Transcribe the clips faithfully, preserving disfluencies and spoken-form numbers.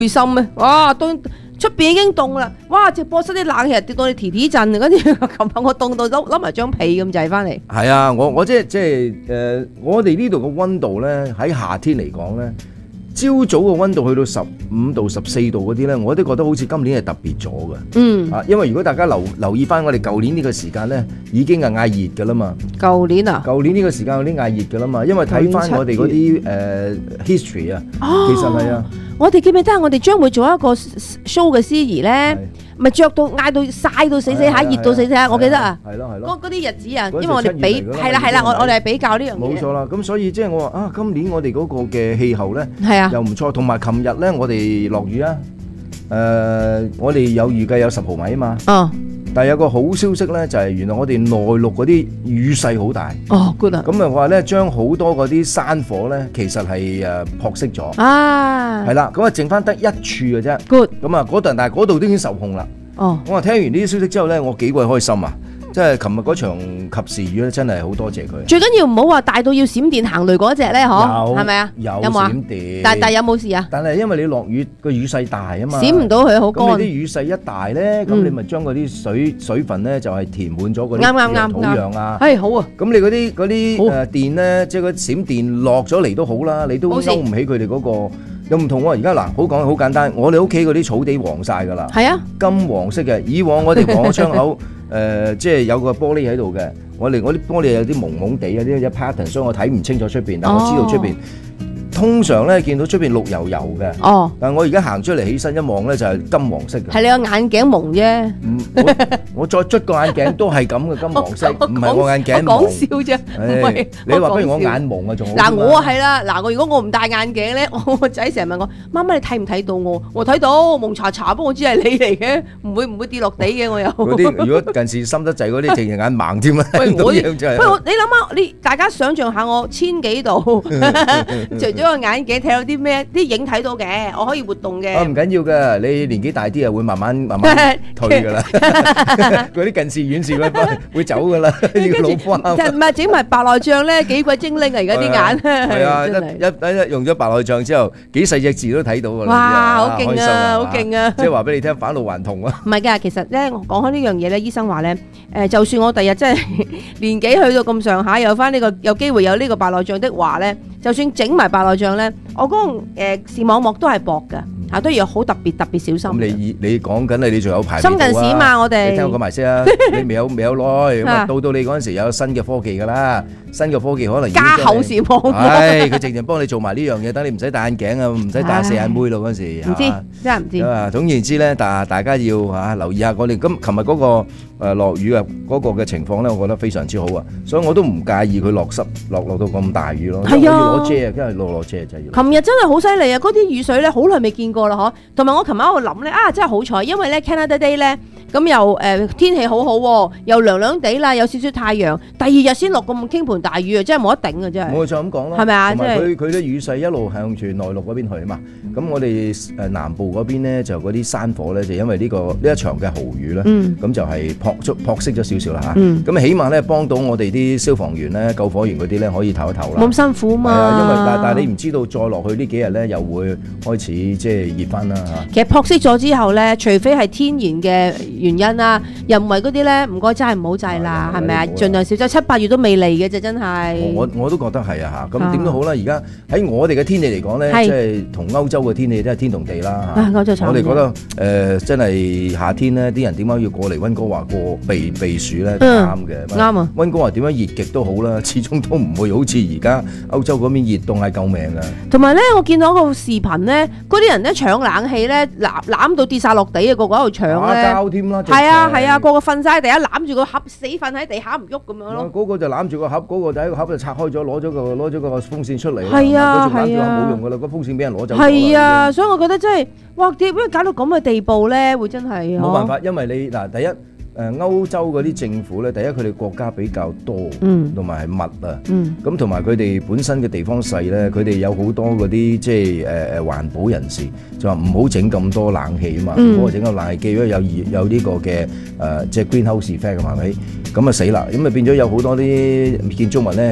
心咩？哇，都出邊已經凍啦！哇，直播室啲冷氣跌到你提提震，跟住琴日我凍到笠笠埋張被咁滯翻嚟。 係啊，我我即係即係誒，我哋呢度嘅溫度咧喺夏天嚟講咧，朝早嘅溫度去到十五度、十四度嗰啲咧，我都覺得好似今年係特別咗嘅。 嗯， 啊，因為如果大家留留意翻我哋舊年呢個時間咧，已經係嗌熱㗎啦嘛。 舊年啊？ 舊年呢個時間有啲嗌熱㗎啦嘛，因為睇翻我哋嗰啲誒 history 啊，其實係啊。 我哋記唔記得我哋將會做一個 show 嘅司儀咧，咪着到嗌到曬到死死下，熱到死死下，我記得啊。 係咯係咯。 嗰嗰啲日子啊，因為我哋比係啦係啦，我我哋係比較呢樣嘢。 冇錯啦，咁所以即係我話啊，今年我哋嗰個嘅氣候咧， 係啊， 又唔錯，同埋琴日咧我哋落雨啊，誒，我哋有預計有十毫米啊嘛。哦。但係有個好消息咧，就係原來我哋內陸嗰啲雨勢好大。 哦 good 啊！ 咁啊話咧，將好多嗰啲山火咧，其實係誒撲熄咗。啊！係啦，咁啊剩翻得一處嘅啫。good。咁啊嗰度，但係嗰度都已經受控啦。哦。我話聽完呢啲消息之後咧，我幾鬼開心啊！即係琴日嗰場及時雨咧，真係好多謝佢。最緊要唔好話大到要閃電行雷嗰隻咧，嗬？係咪啊？有有冇閃電？但但有冇事啊？但係因為你落雨個雨勢大啊嘛，閃唔到佢好乾。咁你啲雨勢一大咧，咁你咪將嗰啲水水分咧就係填滿咗嗰啲土壤啊。係好啊。咁你嗰啲嗰啲誒電咧，即係嗰閃電落咗嚟都好啦，你都勾唔起佢哋嗰個。又唔同喎，而家嗱，好講好簡單，我哋屋企嗰啲草地黃晒㗎啦，係啊，金黃色嘅。以往我哋望個窗口，誒、呃，即係有個玻璃喺度嘅，我哋我啲玻璃有啲蒙蒙地，有啲有 pattern，所以我睇唔清楚出邊，但我知道出邊。通常咧見到出邊綠油油嘅，哦，但係我而家行出嚟起身一望咧就係金黃色嘅。係你個眼鏡蒙啫。我我再捽個眼鏡都係咁嘅金黃色，唔係我眼鏡蒙。我講笑啫，唔係。你話不如我眼蒙啊，仲好。嗱我係啦，嗱我如果我唔戴眼鏡咧，我個仔成日問我媽媽你睇唔睇到我？我睇到蒙查查，不過我知係你嚟嘅，唔會唔會跌落地嘅我又。嗰啲如果近視深得滯嗰啲，淨係眼盲添啊。喂我，喂我你諗下，你大家想象下我千幾度，除咗個眼鏡睇到啲咩？啲影睇到嘅，我可以活動嘅。啊唔緊要㗎，你年紀大啲啊，會慢慢慢慢退㗎啦。嗰啲近視遠視會會走㗎啦，要老花。唔係整埋白內障咧，幾鬼精靈啊！而家啲眼。係啊，一一用咗白內障之後，幾細隻字都睇到㗎啦。哇！好勁啊，好勁啊！即係話俾你聽，返老還童啊。唔係㗎，其實咧，我講開呢樣嘢咧，醫生話咧，誒，就算我第日真係年紀去到咁上下，有返呢個有機會有呢個白內障的話咧。就算整埋白內障咧，我嗰個誒視網膜都係薄嘅，嚇都要好特別特別小心。咁你你講緊你，你仲有排？深近視嘛，我哋。你聽我講埋先啊！你未有未有耐，咁啊到到你嗰陣時有新嘅科技㗎啦，新嘅科技可能加厚視網膜。係佢直情幫你做埋呢樣嘢，等你唔使戴眼鏡啊，唔使戴四眼妹咯嗰陣時。唔知真係唔知。咁啊，總言之咧，但係大家要嚇留意下我哋咁琴日嗰個誒落雨啊嗰個嘅情況咧，我覺得非常之好啊，所以我都唔介意佢落濕落落到咁大雨咯。係啊。攞遮啊，真係攞攞遮真係。琴日真係好犀利啊！嗰啲雨水咧，好耐未見過啦，嗬。同埋我琴日喺度諗咧，啊，真係好彩，因為咧 Canada Day 咧，咁又誒天氣好好，又涼涼地啦，有少少太陽。第二日先落咁傾盆大雨啊，真係冇得頂啊，真係。我就咁講咯，係咪啊？同埋佢佢啲雨勢一路向住內陸嗰邊去啊嘛。咁我哋誒南部嗰邊咧，就嗰啲山火咧，就因為呢個呢一場嘅豪雨咧，咁就係撲熄撲熄咗少少啦嚇。咁起碼咧幫到我哋啲消防員咧、救火員嗰啲咧，可以唞一唞啦。冇咁辛苦嘛。係啊，因為但但係你唔知道再落去呢幾日咧，又會開始即係熱翻啦嚇。其實撲熄咗之後咧，除非係天然嘅原因啦，又唔係嗰啲咧，唔該真係唔好制啦，係咪啊？盡量少咗，七八月都未嚟嘅啫，真係。我我都覺得係啊嚇。咁點都好啦，而家喺我哋嘅天氣嚟講咧，即係同歐洲嘅天氣都係天同地啦嚇。歐洲慘。我哋覺得誒真係夏天咧，啲人點解要過嚟溫哥華過避避暑咧？啱嘅。啱啊！溫哥華點樣熱極都好啦，始終都唔會好似而家歐洲嗰邊熱到係救命㗎。同埋咧，我見到個視頻咧，嗰啲人咧搶冷氣咧，攬攬到跌曬落地啊！個個喺度搶咧。打交添啦。係啊係啊，個個瞓曬喺地下攬住個盒，死瞓喺地下唔喐咁樣咯。嗰個就攬住個盒，嗰個就喺個盒就拆開咗，攞咗個攞咗個風扇出嚟。係啊係啊。冇用㗎啦，個風扇俾人攞走。係啊，所以我覺得真係，哇！點解搞到咁嘅地步咧？會真係。冇辦法，因為你嗱第一。誒歐洲嗰啲政府咧，第一佢哋國家比較多，同埋係密啊，咁同埋佢哋本身嘅地方細咧，佢哋有好多嗰啲即係誒誒環保人士就話唔好整咁多冷氣啊嘛，唔好整個冷氣機，因為有有呢個嘅誒即係 greenhouse effect 係咪？咁啊死啦！咁啊變咗有好多啲建築物咧。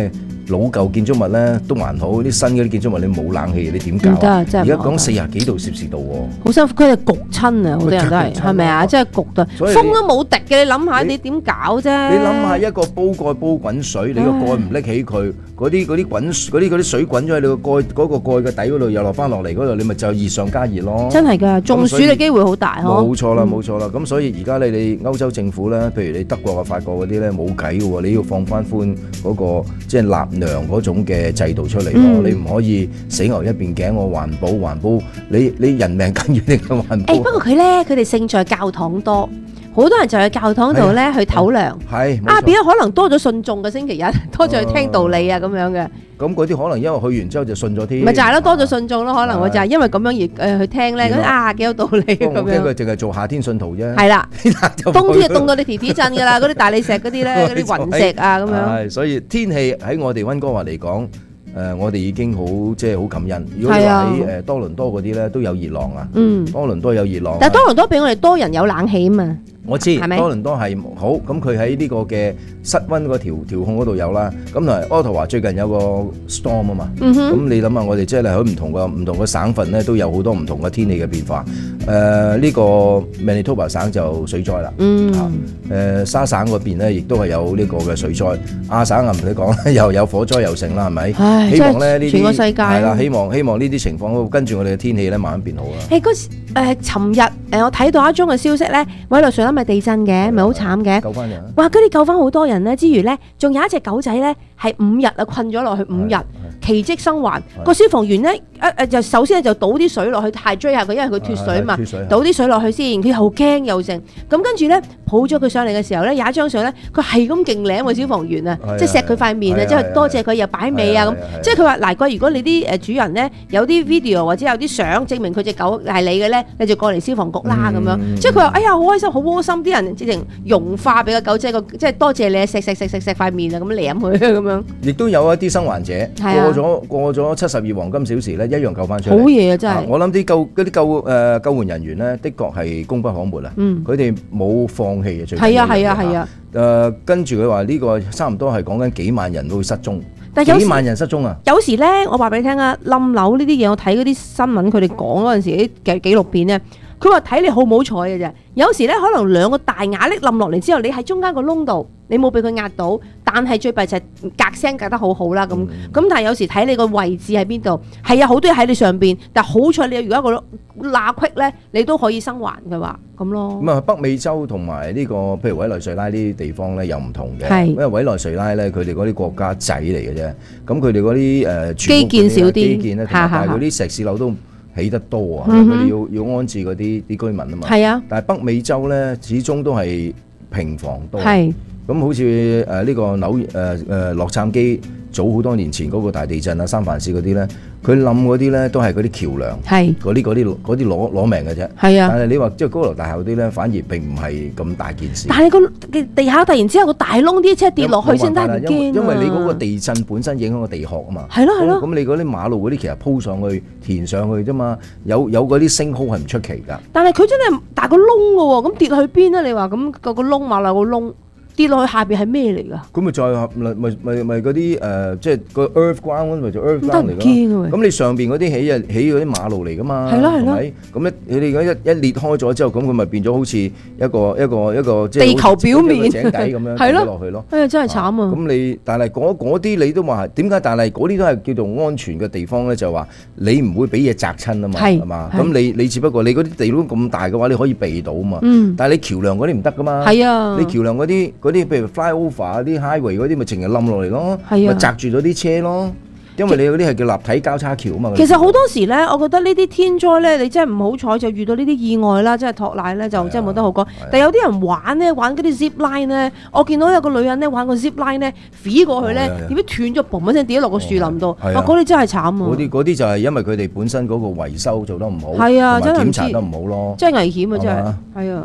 老舊建築物咧都還好，啲新嗰啲建築物你冇冷氣，你點搞啊？而家講四十幾度攝氏度喎， 好辛苦，佢哋焗親啊！好多人都係係咪啊？即係焗到風都冇滴嘅，你諗下你點搞啫？ 你諗下一個煲蓋煲滾水，你個蓋唔拎起佢，嗰啲嗰啲滾嗰啲嗰啲水滾咗喺你個蓋嗰個蓋嘅底嗰度，又落翻落嚟嗰度，你咪就熱上加熱咯。真係㗎，中暑嘅機會好大呵。 冇錯啦，冇錯啦。咁所以而家你你歐洲政府咧，譬如你德國啊、法國嗰啲咧冇計嘅喎，你要放翻寬嗰個即係納涼嗰種嘅制度出嚟咯。你唔可以死牛一邊頸，我環保環保，你你人命緊要定係環保？ 誒不過佢咧，佢哋勝在教堂多。好多人就去教堂度咧去唞涼， 係啊變咗可能多咗信眾嘅星期日，多咗去聽道理啊咁樣嘅。 咁嗰啲可能因為去完之後就信咗添， 咪就係咯，多咗信眾咯，可能我就係因為咁樣而誒去聽咧，咁啊幾有道理咁樣。 我驚佢淨係做夏天信徒啫。 係啦，冬天就凍到你皮皮震㗎啦，嗰啲大理石嗰啲咧，嗰啲雲石啊咁樣。係， 所以天氣喺我哋溫哥華嚟講。誒，我哋已經好即係好感恩。如果你話喺誒多倫多嗰啲咧，都有熱浪啊。嗯，多倫多有熱浪。 但係多倫多比我哋多人有冷氣啊嘛。 我知，多倫多係好，咁佢喺呢個嘅室溫嗰條調控嗰度有啦。咁同埋渥太華最近有個 storm 啊嘛。咁、嗯、你諗下，我哋即係喺唔同嘅唔同嘅省份咧，都有好多唔同嘅天氣嘅變化。誒、呃，呢、這個 Manitoba 省就水災啦。嗯。誒、呃，沙省嗰邊咧，亦都係有呢個嘅水災。亞省啊，唔使講，又有火災又成啦，係咪？希望咧呢啲全個世界係啦，希望希望呢啲情況跟住我哋嘅天氣咧慢慢變好啦。 誒嗰時誒，尋日誒我睇到一宗嘅消息咧，委內瑞拉咪地震嘅，咪好慘嘅。 救翻人。 哇！嗰啲救翻好多人咧，之餘咧，仲有一隻狗仔咧係五日啊困咗落去五日，奇蹟生還。個消防員咧誒誒就首先就倒啲水落去，太追下佢，因為佢脫水嘛，倒啲水落去先，佢又驚又剩。咁跟住咧抱咗佢上嚟嘅時候咧，有一張相咧，佢係咁勁舐個消防員啊，即係錫佢塊面啊，即係多謝佢又擺尾啊咁。即係佢話嗱，貴如果你啲誒主人咧有啲 video 或者有啲相證明佢隻狗係你嘅咧，你就過嚟消防局啦咁樣。即係佢話哎呀好開心好窩心，啲人直情融化俾個狗仔個，即係多謝你錫錫錫錫錫塊面啊咁舐佢咁樣。 亦都有一啲生還者過咗過咗七十二黃金小時咧，一樣救翻出嚟。 好嘢啊真係！ 我諗啲救嗰啲救誒救援人員咧，的確係功不可沒啊。佢哋冇放棄嘅最緊要。係啊係啊係啊！誒跟住佢話呢個差唔多係講緊幾萬人都會失蹤。但幾萬人失蹤啊！ 有時咧，我話俾你聽啊，冧樓呢啲嘢，我睇嗰啲新聞，佢哋講嗰陣時啲紀紀錄片咧，佢話睇你好唔好彩嘅啫。有時咧，可能兩個大瓦礫冧落嚟之後，你喺中間個窿度，你冇俾佢壓到，但係最弊就係隔聲隔得好好啦咁。咁、嗯、但係有時睇你個位置喺邊度，係啊，好多嘢喺你上邊，但係好彩你如果一個罅隙咧，你都可以生還嘅話，咁咯。咁啊， 北美洲同埋呢個譬如委內瑞拉呢啲地方咧，又唔同嘅，因為委內瑞拉咧，佢哋嗰啲國家仔嚟嘅啫，咁佢哋嗰啲誒基建少啲， 基建咧，但係嗰啲石屎樓都起得多啊，佢哋要要安置嗰啲啲居民啊嘛。係啊，但係北美洲咧，始終都係平房多。係。咁好似誒呢個紐誒誒洛杉磯早好多年前嗰個大地震啊，三藩市嗰啲咧，佢冧嗰啲咧都係嗰啲橋梁，係嗰啲嗰啲嗰啲攞攞命嘅啫。係啊，但係你話即係高樓大廈嗰啲咧，反而並唔係咁大件事。但係個地下突然之間個大窿，啲車跌落去先得人驚啊！因為你嗰個地震本身影響個地殼啊嘛。係咯係咯。咁你嗰啲馬路嗰啲其實鋪上去填上去啫嘛，有有嗰啲星空係唔出奇㗎。但係佢真係大個窿㗎喎，咁跌去邊啊？你話咁個個窿馬路個窿。跌落去下邊係咩嚟㗎？咁咪再咪咪咪咪嗰啲誒，即係個 earth ground 咪就 earth ground 嚟㗎。咁你上邊嗰啲起啊起嗰啲馬路嚟㗎嘛？係咯係咯。咁一你哋而家一一裂開咗之後，咁佢咪變咗好似一個一個一個即係地球表面井底咁樣跌咗落去咯。哎呀，真係慘啊！咁你但係嗰嗰啲你都話點解？但係嗰啲都係叫做安全嘅地方咧，就話你唔會俾嘢砸親啊嘛，係嘛？咁你你只不過你嗰啲地窿咁大嘅話，你可以避到啊嘛。嗯。但係你橋梁嗰啲唔得㗎嘛。係啊。你橋梁嗰啲。嗰啲譬如 flyover 啲 highway 嗰啲咪淨係冧落嚟咯，咪擲住咗啲車咯，因為你嗰啲係叫立體交叉橋啊嘛。其實好多時咧，我覺得呢啲天災咧，你真係唔好彩就遇到呢啲意外啦，即係托賴咧就真係冇得好講。但係有啲人玩咧，玩嗰啲 zip line 咧，我見到有個女人咧玩個 zip line 咧，飛過去咧，點知斷咗，嘣一聲跌咗落個樹林度，啊嗰啲真係慘啊！嗰啲嗰啲就係因為佢哋本身嗰個維修做得唔好，係啊，真係檢查得唔好咯，真係危險啊！真係，係啊。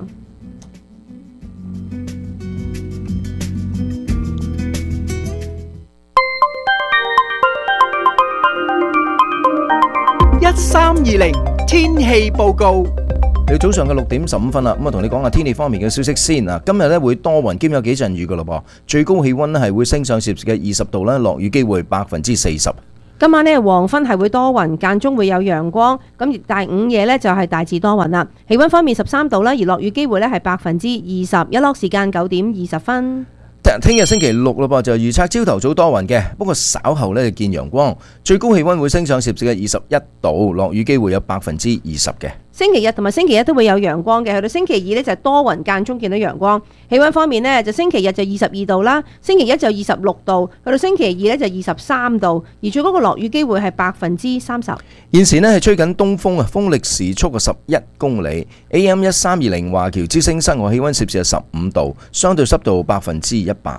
一三二零天氣報告。 嚟早上嘅六點十五分啦，咁啊同你講下天氣方面嘅消息先啊。今日咧會多雲兼有幾陣雨嘅咯噃，最高氣溫咧係會升上攝氏嘅二十度啦，落雨機會百分之四十。 今晚呢，黃昏係會多雲，間中會有陽光，咁但係午夜呢，就係大致多雲啦。氣溫方面十三度啦，而落雨機會咧係百分之二十，日落時間九點二十分。 聽日星期六咯噃，就預測朝頭早多雲嘅，不過稍後咧就見陽光，最高氣溫會升上攝氏嘅二十一度，落雨機會有百分之二十嘅。 星期日同埋星期一都會有陽光嘅，去到星期二呢，就係多雲間中見到陽光。氣溫方面呢，就星期日就二十二度啦，星期一就二十六度，去到星期二呢，就二十三度，而最高嘅落雨機會係百分之三十。 現時呢係吹緊東風啊，風力時速嘅十一公里。A M 一三二零華僑之聲室外氣溫攝氏係十五度，相對濕度百分之一百。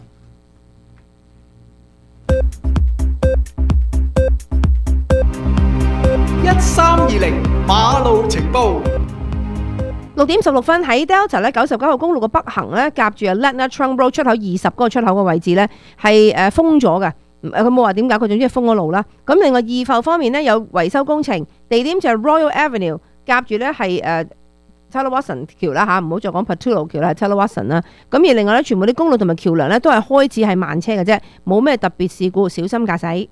一三二零馬路情報。 六點十六分喺 Delta 咧九十九號公路嘅北行咧，夾住啊 Latna Trunk Road 出口二十嗰個出口嘅位置咧係誒封咗嘅，佢冇話點解，佢總之係封咗路啦。咁另外二埠方面咧有維修工程，地點就係 Royal Avenue 夾住咧係誒 Taylor Watson 橋啦嚇，唔好再講 Patullo 橋啦，係 Taylor Watson 啦。咁而另外咧全部啲公路同埋橋梁咧都係開始係慢車嘅啫，冇咩特別事故，小心駕駛。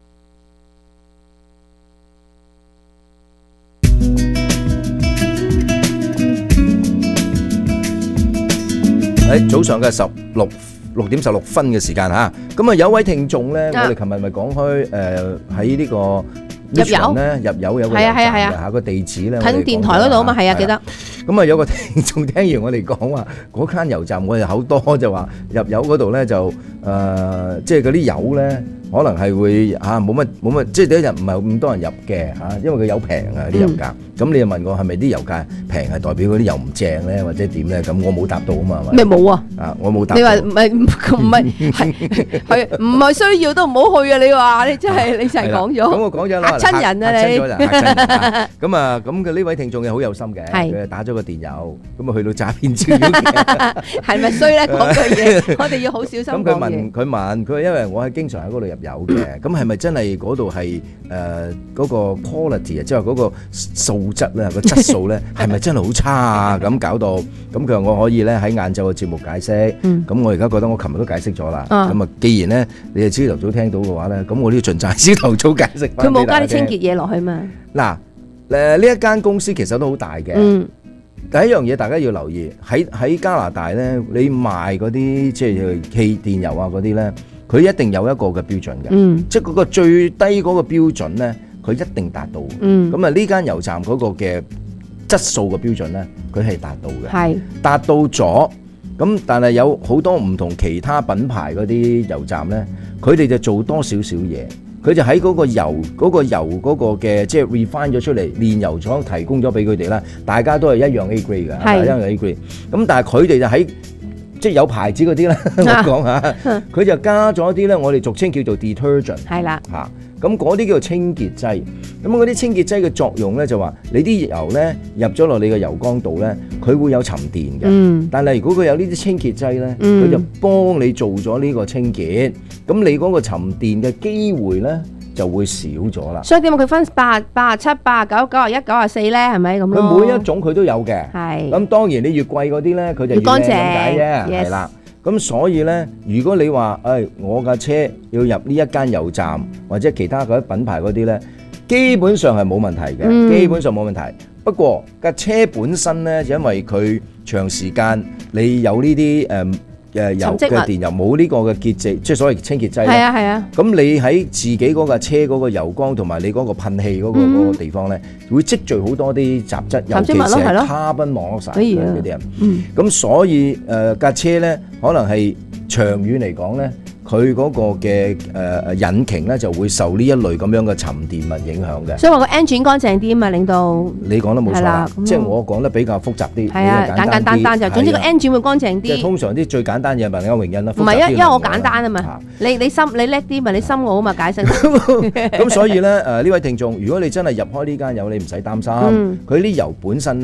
喺早上嘅十六六點十六分嘅時間嚇，咁啊有位聽眾咧，我哋琴日咪講開誒喺呢個入油咧入油有個油站嘅嚇，個地址咧近電台嗰度啊嘛，係啊記得。 咁啊有個聽眾聽完我哋講話嗰間油站，我哋好多就話入油嗰度咧就誒，即係嗰啲油咧。可能係會嚇冇乜冇乜，即係第一日唔係咁多人入嘅嚇，因為佢油平啊啲油價。咁你又問我係咪啲油價平係代表嗰啲油唔正咧，或者點咧？咁我冇答到啊嘛，係咪？ 咩冇啊？ 啊，我冇答到。 你話唔係唔係係係唔係需要都唔好去啊！你話你真係你就係講咗。咁我講咗啦， 嚇親人啊你。 咁啊咁嘅呢位聽眾嘅好有心嘅，佢打咗個電郵，咁啊去到詐騙資料嘅。係咪衰咧？講句嘢，我哋要好小心講嘢。咁佢問佢問佢，因為我係經常喺嗰度入油嘅，咁係咪真係嗰度係誒嗰個 quality 啊，即係嗰個素質咧，個質素咧係咪真係好差啊？咁搞到咁佢話我可以咧喺晏晝嘅節目解釋，咁我而家覺得我琴日都解釋咗啦。咁啊，既然咧你係朝頭早聽到嘅話咧，咁我都要盡責朝頭早解釋。佢冇加啲清潔嘢落去嘛？嗱誒，呢一間公司其實都好大嘅。嗯。第一樣嘢大家要留意喺喺加拿大咧，你賣嗰啲即係氣電油啊嗰啲咧。佢一定有一個嘅標準嘅，嗯、即係嗰個最低嗰個標準咧，佢一定達到。咁啊呢間油站嗰個嘅質素嘅標準咧，佢係達到嘅，係達到咗。咁但係有好多唔同其他品牌嗰啲油站咧，佢哋就做多少少嘢，佢就喺嗰個油嗰、嗰個油嗰個嘅即係 refine 咗出嚟，煉油廠提供咗俾佢哋啦，大家都係一樣 A grade 嘅，係一樣 A grade。咁但係佢哋就喺即係有牌子嗰啲咧，我講下，佢就加咗啲咧，我哋俗稱叫做 detergent， 係啦嚇，咁嗰啲叫做清潔劑。咁嗰啲清潔劑嘅作用咧，就話你啲油咧入咗落你嘅油缸度咧，佢會有沉澱嘅。嗯。但係如果佢有呢啲清潔劑咧，佢、嗯、就幫你做咗呢個清潔，咁你嗰個沉澱嘅機會咧就會少咗啦。所以點解佢分八八七八九九啊一九啊四咧？係咪咁咯？佢每一種佢都有嘅。係。咁當然你越貴嗰啲咧，佢就越乾淨咁解啫。係啦。咁所以咧，如果你話誒、哎、我架車要入呢一間油站或者其他嗰啲品牌嗰啲咧，基本上係冇問題嘅，嗯、基本上冇問題。不過架車本身咧，就因為佢長時間你有呢啲誒。嗯誒油嘅電油冇呢個嘅潔淨，即係所謂清潔劑。係啊係啊。咁你喺自己嗰架車嗰個油缸同埋你嗰個噴氣嗰個嗰個地方咧，會積聚好多啲雜質，尤其是係 carbon monoxide嗰啲人。咁所以誒架車咧，可能係長遠嚟講咧，佢嗰個嘅誒引擎咧就會受呢一類咁樣嘅沉澱物影響嘅。所以話個 engine 乾淨啲啊嘛，令到你講得冇錯啦。即係我講得比較複雜啲，係啊，簡簡單單就總之個 engine 會乾淨啲。即係通常啲最簡單嘢問歐榮欣啦。唔係啊，因為我簡單啊嘛。你你深你叻啲咪你深我啊嘛，解釋。咁所以咧誒呢位聽眾，如果你真係入開呢間油，你唔使擔心。佢啲油本身咧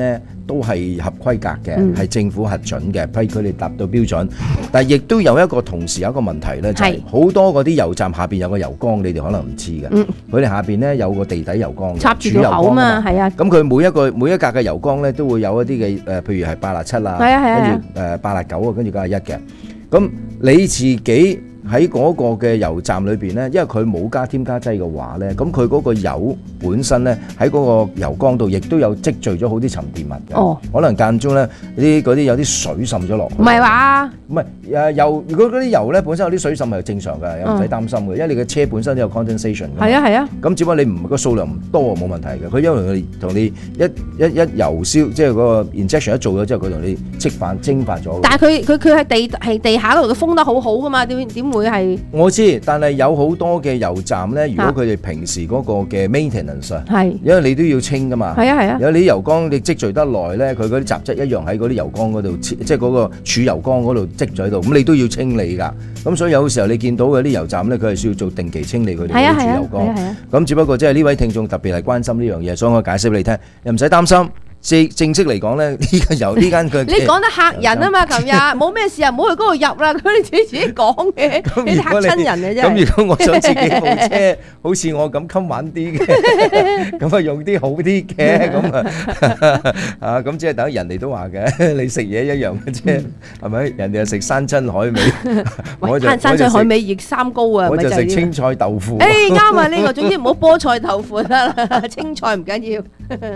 都係合規格嘅，係、嗯、政府核准嘅，批佢哋達到標準。但係亦都有一個同時有一個問題咧，就係、是、好多嗰啲油站下邊有個油缸，你哋可能唔知嘅。佢、嗯、哋下邊咧有個地底油缸， 插住個口啊嘛，係啊。 咁佢每一個每一格嘅油缸咧都會有一啲嘅誒，譬如係八十七啊，跟住誒八十九啊，跟住九十一嘅。咁你自己喺嗰個嘅油站裏邊咧，因為佢冇加添加劑嘅話咧，咁佢嗰個油本身咧喺嗰個油缸度，亦都有積聚咗好啲沉澱物嘅。哦，可能間中咧啲嗰啲有啲水滲咗落去。唔係話？唔係誒油，如果嗰啲油咧本身有啲水滲係正常嘅，又唔使擔心嘅，因為你嘅車本身都有 condensation 嘅。係啊係啊。咁只不過你唔個數量唔多冇問題嘅。佢因為佢同你一一一油燒，即係嗰個 injection 一做咗之後，佢同你即反蒸發咗。但係佢佢佢係地係地下嗰度，佢封得好好噶嘛？點點會係？我知，但係有好多嘅油站咧，如果佢哋平時嗰個嘅 maintenance 啊，係，因為你都要清噶嘛，係啊係啊，有啲油缸你積聚得耐咧，佢嗰啲雜質一樣喺嗰啲油缸嗰度，即係嗰個儲油缸嗰度積聚喺度，咁你都要清理㗎。咁所以有時候你見到嘅啲油站咧，佢係需要做定期清理佢哋嗰啲儲油缸。咁只不過即係呢位聽眾特別係關心呢樣嘢，所以我解釋俾你聽，又唔使擔心。正正式嚟講咧，呢個油呢間佢你講得嚇人啊嘛！琴日冇咩事啊，唔好去嗰度入啦。佢哋自己自己講嘅，你嚇親人嘅啫。咁如果我想自己部車好似我咁襟玩啲嘅，咁啊用啲好啲嘅，咁啊啊咁即係等人哋都話嘅，你食嘢一樣嘅啫，係咪？人哋又食山珍海味，我就山珍海味逆三高啊！我就食青菜豆腐。誒啱啊！呢個總之唔好菠菜豆腐得啦，青菜唔緊要。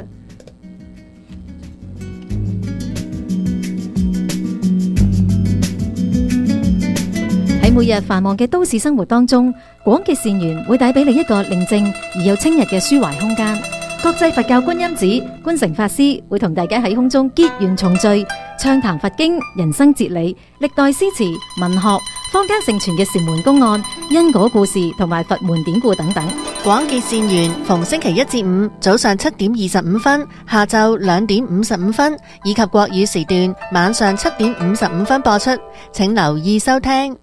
喺每日繁忙嘅都市生活當中，廣結善緣會帶俾你一個寧靜而又清日嘅抒懷空間。國際佛教觀音寺觀誠法師會同大家喺空中結緣重聚，暢談佛經、人生哲理、歷代詩詞、文學、坊間盛傳嘅禪門公案、因果故事同埋佛門典故等等。廣結善緣逢星期一至五早上七點二十五分、下晝兩點五十五分，以及國語時段晚上七點五十五分播出，請留意收聽。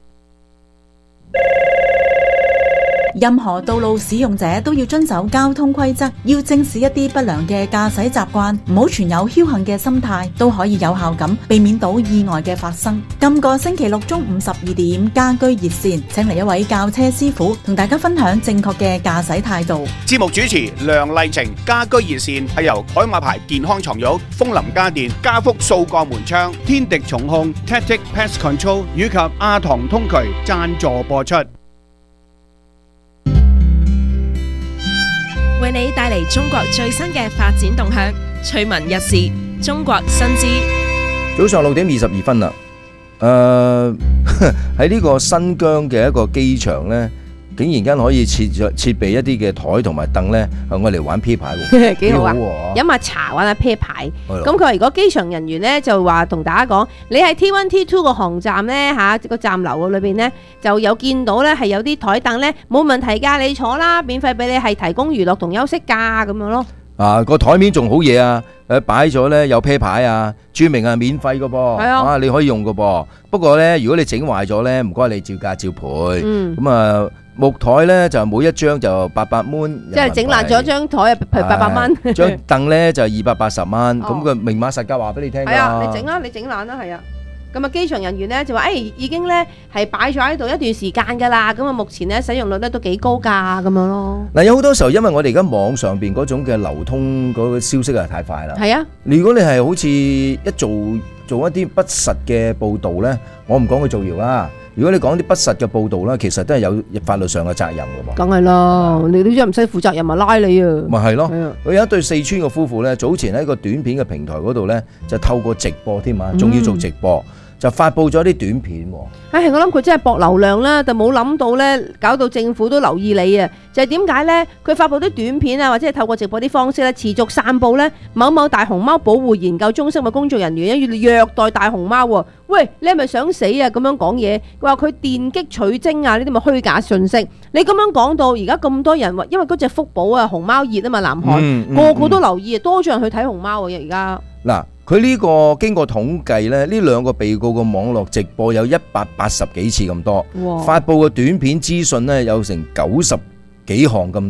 任何道路使用者都要遵守交通規則，要正視一啲不良嘅駕駛習慣，唔好存有僥倖嘅心態，都可以有效咁避免到意外嘅發生。今個星期六中午十二點，家居熱線請嚟一位教車師傅同大家分享正確嘅駕駛態度。 節目主持梁麗晴，家居熱線係由海馬牌健康床褥、風林家電、家福掃鋼門窗、天敵重控、Tactic Pest Control 以及阿唐通渠贊助播出。 為你帶嚟中國最新嘅發展動向，趣聞日事，中國新知。 早上六點二十二分啦，誒喺呢個新疆嘅一個機場咧，竟然間可以設咗設備一啲嘅台同埋凳咧，係我嚟玩啤牌喎， 幾好啊！飲下茶玩下啤牌。咁佢話如果機場人員咧就話同大家講，你喺 T 一 T 二個航站咧嚇個站樓裏邊咧就有見到咧係有啲台凳咧冇問題㗎，你坐啦，免費俾你係提供娛樂同休息㗎咁樣咯。啊個台面仲好嘢啊！誒擺咗咧有啤牌啊，註明係免費㗎噃，係啊，啊你可以用㗎噃。不過咧如果你整壞咗咧，唔該你照價照賠。嗯，咁啊。木台咧就每一張就八百蚊，即係整爛咗張台啊，係八百蚊。張凳咧就二百八十蚊，咁佢明碼實價話俾你聽。係啊，你整啦，你整爛啦，係啊。咁啊，機場人員咧就話：誒已經咧係擺咗喺度一段時間㗎啦。咁啊，目前咧使用率咧都幾高㗎，咁樣咯。嗱，有好多時候因為我哋而家網上邊嗰種嘅流通嗰個消息啊太快啦。係啊，如果你係好似一做做一啲不實嘅報導咧，我唔講佢造謠啦。如果你講啲不實嘅報導啦，其實都係有法律上嘅責任㗎喎。梗係啦，你都唔使負責任咪拉你啊？咪係咯。佢有一對四川嘅夫婦咧，早前喺個短片嘅平台嗰度咧，就透過直播添啊，仲要做直播，就發布咗啲短片喎。唉，我諗佢真係博流量啦，但冇諗到咧，搞到政府都留意你啊！就係點解咧？佢發布啲短片啊，或者係透過直播啲方式咧，持續散佈咧某某大熊貓保護研究中心嘅工作人員咧，要虐待大熊貓喎。喂，你係咪想死啊？咁樣講嘢，佢話佢電擊取精啊！呢啲咪虛假信息。你咁樣講到而家咁多人話，因為嗰隻福寶啊，熊貓熱啊嘛，南韓、嗯嗯、個個都留意，多咗人去睇熊貓啊！而家嗱，佢呢個經過統計咧，呢兩個被告嘅網絡直播有一百八十幾次咁多，發布嘅短片資訊咧有成九十幾項咁多，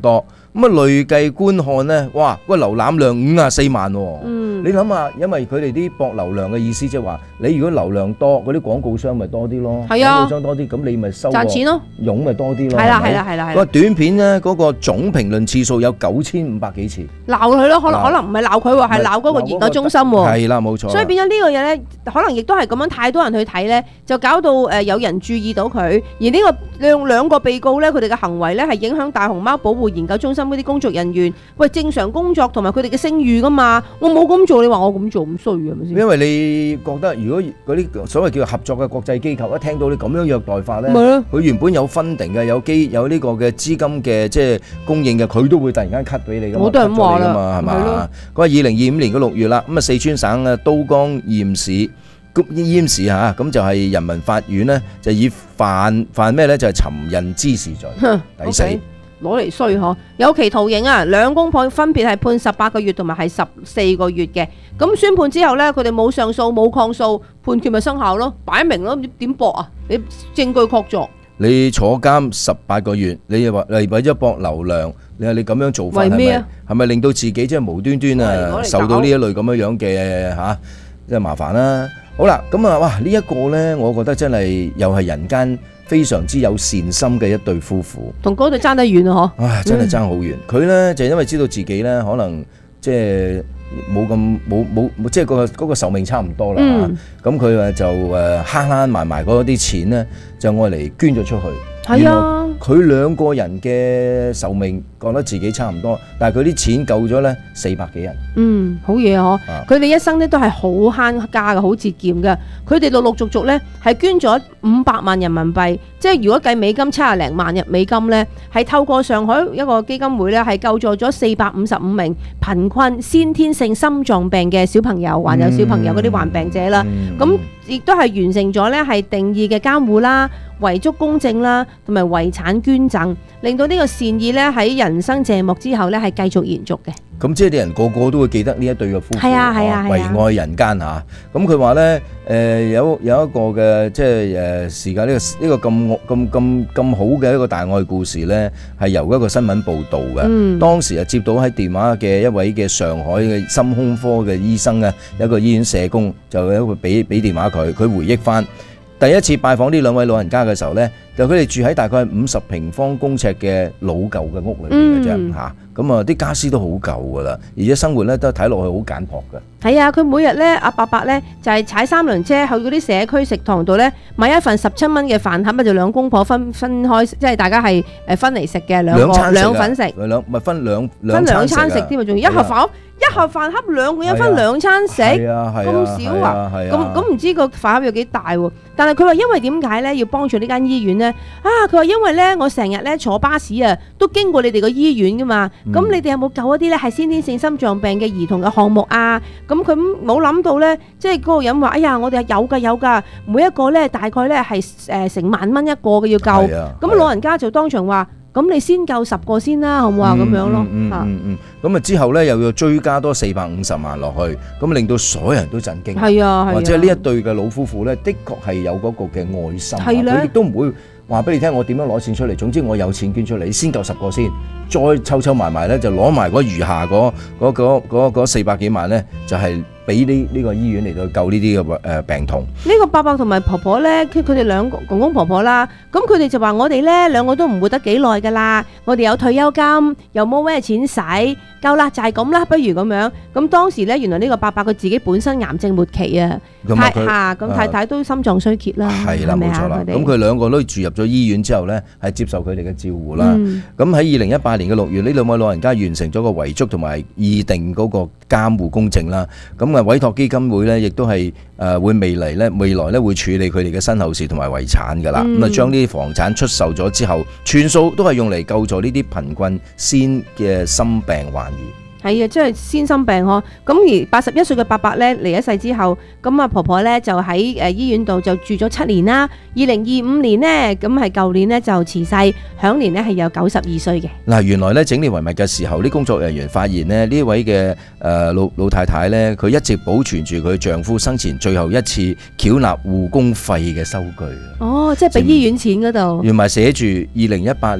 咁啊累計觀看咧，哇，個瀏覽量五十四萬喎。 嗯， 你諗下，因為佢哋啲博流量嘅意思，即係話你如果流量多，嗰啲廣告商咪多啲咯。 係啊， 廣告商多啲，咁你咪收賺錢咯， 傭咪多啲咯。 係啦係啦係啦係啦。 個短片咧，嗰個總評論次數有九千五百幾次。 鬧佢咯，可能可能唔係鬧佢喎，係鬧嗰個研究中心喎。 係啦，冇錯。 所以變咗呢個嘢咧，可能亦都係咁樣，太多人去睇咧，就搞到誒有人注意到佢。而呢個兩兩個被告咧，佢哋嘅行為咧係影響大熊貓保護研究中心嗰啲工作人員，喂正常工作同埋佢哋嘅聲譽噶嘛。我冇咁做，你話我咁做咁衰係咪先？ 因為你覺得如果嗰啲所謂叫做合作嘅國際機構一聽到你咁樣虐待法咧，佢原本有分定嘅，有機有呢個嘅資金嘅即係供應嘅，佢都會突然間 cut 俾你噶嘛， 我都係咁話啦， 係嘛？佢話二零二五年嘅六月啦，咁啊四川省嘅都江堰市。堰市嚇，咁就係人民法院呢，就以犯犯咩呢？就係尋釁滋事罪，第四攞嚟衰嗬。有期徒刑啊，兩公婆分別係判十八個月同埋係十四個月嘅。咁宣判之後呢，佢哋冇上訴冇抗訴，判決咪生效咯，擺明咯，點駁啊？你證據確鑿。 你坐監十八個月，你又話嚟為咗博流量，你話你咁樣做法係咪係咪令到自己即係無端端啊受到呢一類咁樣樣嘅嚇，即係麻煩啦。好啦，咁啊，哇！呢一個呢，我覺得真係又係人間非常之有善心嘅一對夫婦， 同嗰對爭得遠啊！嗬， 唉，真係爭好遠。佢呢就因為知道自己呢可能即係冇咁冇冇即係嗰個嗰個壽命差唔多啦嚇，咁佢啊就誒慳慳埋埋嗰啲錢呢，就愛嚟捐咗出去。 係啊， 佢兩個人嘅壽命覺得自己差唔多，但係佢啲錢夠咗咧四百幾人。 嗯，好嘢嗬！佢哋一生咧都係好慳家嘅，好節儉嘅。佢哋陸陸續續咧係捐咗五百萬人民幣，即係如果計美金七廿零萬日美金咧，係透過上海一個基金會咧係救助咗四百五十五名貧困先天性心臟病嘅小朋友，還有小朋友嗰啲患病者啦。咁亦都係完成咗咧係定義嘅監護啦、遺囑公證啦，同埋遺產捐贈，令到呢個善意咧喺人生謝幕之後咧係繼續延續嘅。咁即係啲人個個都會記得呢一對嘅夫婦， 係啊係啊， 為愛人間嚇。咁佢話咧誒有有一個嘅即係誒時間呢個呢個咁咁咁咁好嘅一個大愛故事咧，係由一個新聞報導嘅。嗯、當時啊接到喺電話嘅一位嘅上海嘅心胸科嘅醫生啊，一個醫院社工就有一個俾俾電話佢，佢回憶翻。第一次拜訪呢兩位老人家嘅時候呢，就佢哋住喺大概五十平方公尺嘅老舊嘅屋裏面嘅啫嚇，咁啊啲家私都好舊噶啦，而且生活咧都睇落去好簡樸嘅。係啊，佢每日咧阿伯伯咧就係、是、踩三輪車去嗰啲社區食堂度咧買一份十七蚊嘅飯盒，咪就兩公婆分分開，即係大家係誒分嚟食嘅兩個兩份食， 兩咪分兩分兩餐食添啊，仲要一盒飯。一盒飯盒兩個人分兩餐食，咁少啊？咁咁唔知個飯盒有幾大喎？但係佢話因為點解咧要幫助呢間醫院咧？啊，佢話因為咧我成日咧坐巴士啊，都經過你哋個醫院噶嘛。咁、嗯、你哋有冇救一啲咧係先天性心臟病嘅兒童嘅項目啊？咁佢冇諗到咧，即係嗰個人話：哎呀，我哋有㗎有㗎，每一個咧大概咧係誒成萬蚊一個嘅要救。咁老人家就當場話。咁你先救十個先啦，好唔好啊？咁樣咯， 嗯嗯嗯，咁啊之後咧又要追加多四百五十萬落去，咁令到所有人都震驚。係啊係啊，即係呢一對嘅老夫婦咧，的確係有嗰個嘅愛心，佢亦都唔會話俾你聽我點樣攞錢出嚟。總之我有錢捐出嚟，你先救十個先，再湊湊埋埋咧就攞埋嗰餘下嗰嗰嗰嗰嗰四百幾萬咧，就係俾呢呢個醫院嚟到救呢啲嘅誒病童。呢個伯伯同埋婆婆咧，佢佢哋兩個公公婆婆啦，咁佢哋就話我哋咧兩個都唔活得幾耐噶啦，我哋有退休金，又冇咩錢使，夠啦就係咁啦，不如咁樣。咁當時咧，原來呢個伯伯佢自己本身癌症末期啊，太嚇，咁太太都心臟衰竭啦，係啦冇錯啦。咁佢兩個都住入咗醫院之後咧，係接受佢哋嘅照顧啦。咁喺二零一八年嘅六月，呢兩位老人家完成咗個遺囑同埋擬定嗰個監護公證啦。咁啊委託基金會咧，亦都係誒會未嚟咧，未來咧會處理佢哋嘅身後事同埋遺產噶啦。咁啊將呢啲房產出售咗之後，全數都係用嚟救助呢啲貧困先嘅心病患兒。係啊，即係先心病呵。咁而八十一歲嘅伯伯咧離咗世之後，咁啊婆婆咧就喺誒醫院度就住咗七年啦。二零二五年呢，咁係舊年呢就辭世，享年呢係有九十二歲嘅。嗱，原來咧整理遺物嘅時候，啲工作人員發現咧呢位嘅誒老老太太咧，佢一直保存住佢丈夫生前最後一次繳納護工費嘅收據。哦，即係俾醫院錢嗰度。原來寫住二零一八年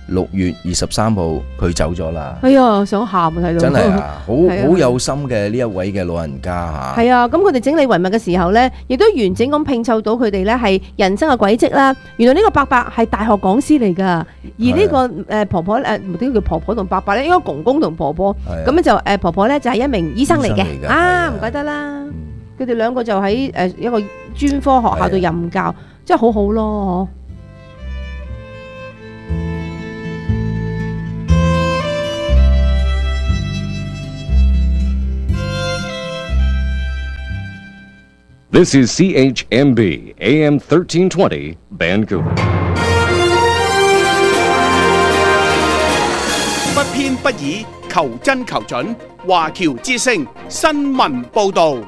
六月二十三號佢走咗啦。 哎呀，想喊啊！睇到真係啊，好好有心嘅呢一位嘅老人家嚇。 係啊，咁佢哋整理遺物嘅時候咧，亦都完整咁拼湊到佢哋咧係人生嘅軌跡啦。原來呢個伯伯係大學講師嚟㗎，而呢個誒婆婆誒唔知叫婆婆同伯伯咧，應該公公同婆婆。咁咧就誒婆婆咧就係一名醫生嚟嘅。啊，唔怪得啦。佢哋兩個就喺誒一個專科學校度任教，真係好好咯。 This is C H M B A M thirteen twenty Vancouver。 不偏不倚，求真求準，華僑之聲新聞報導。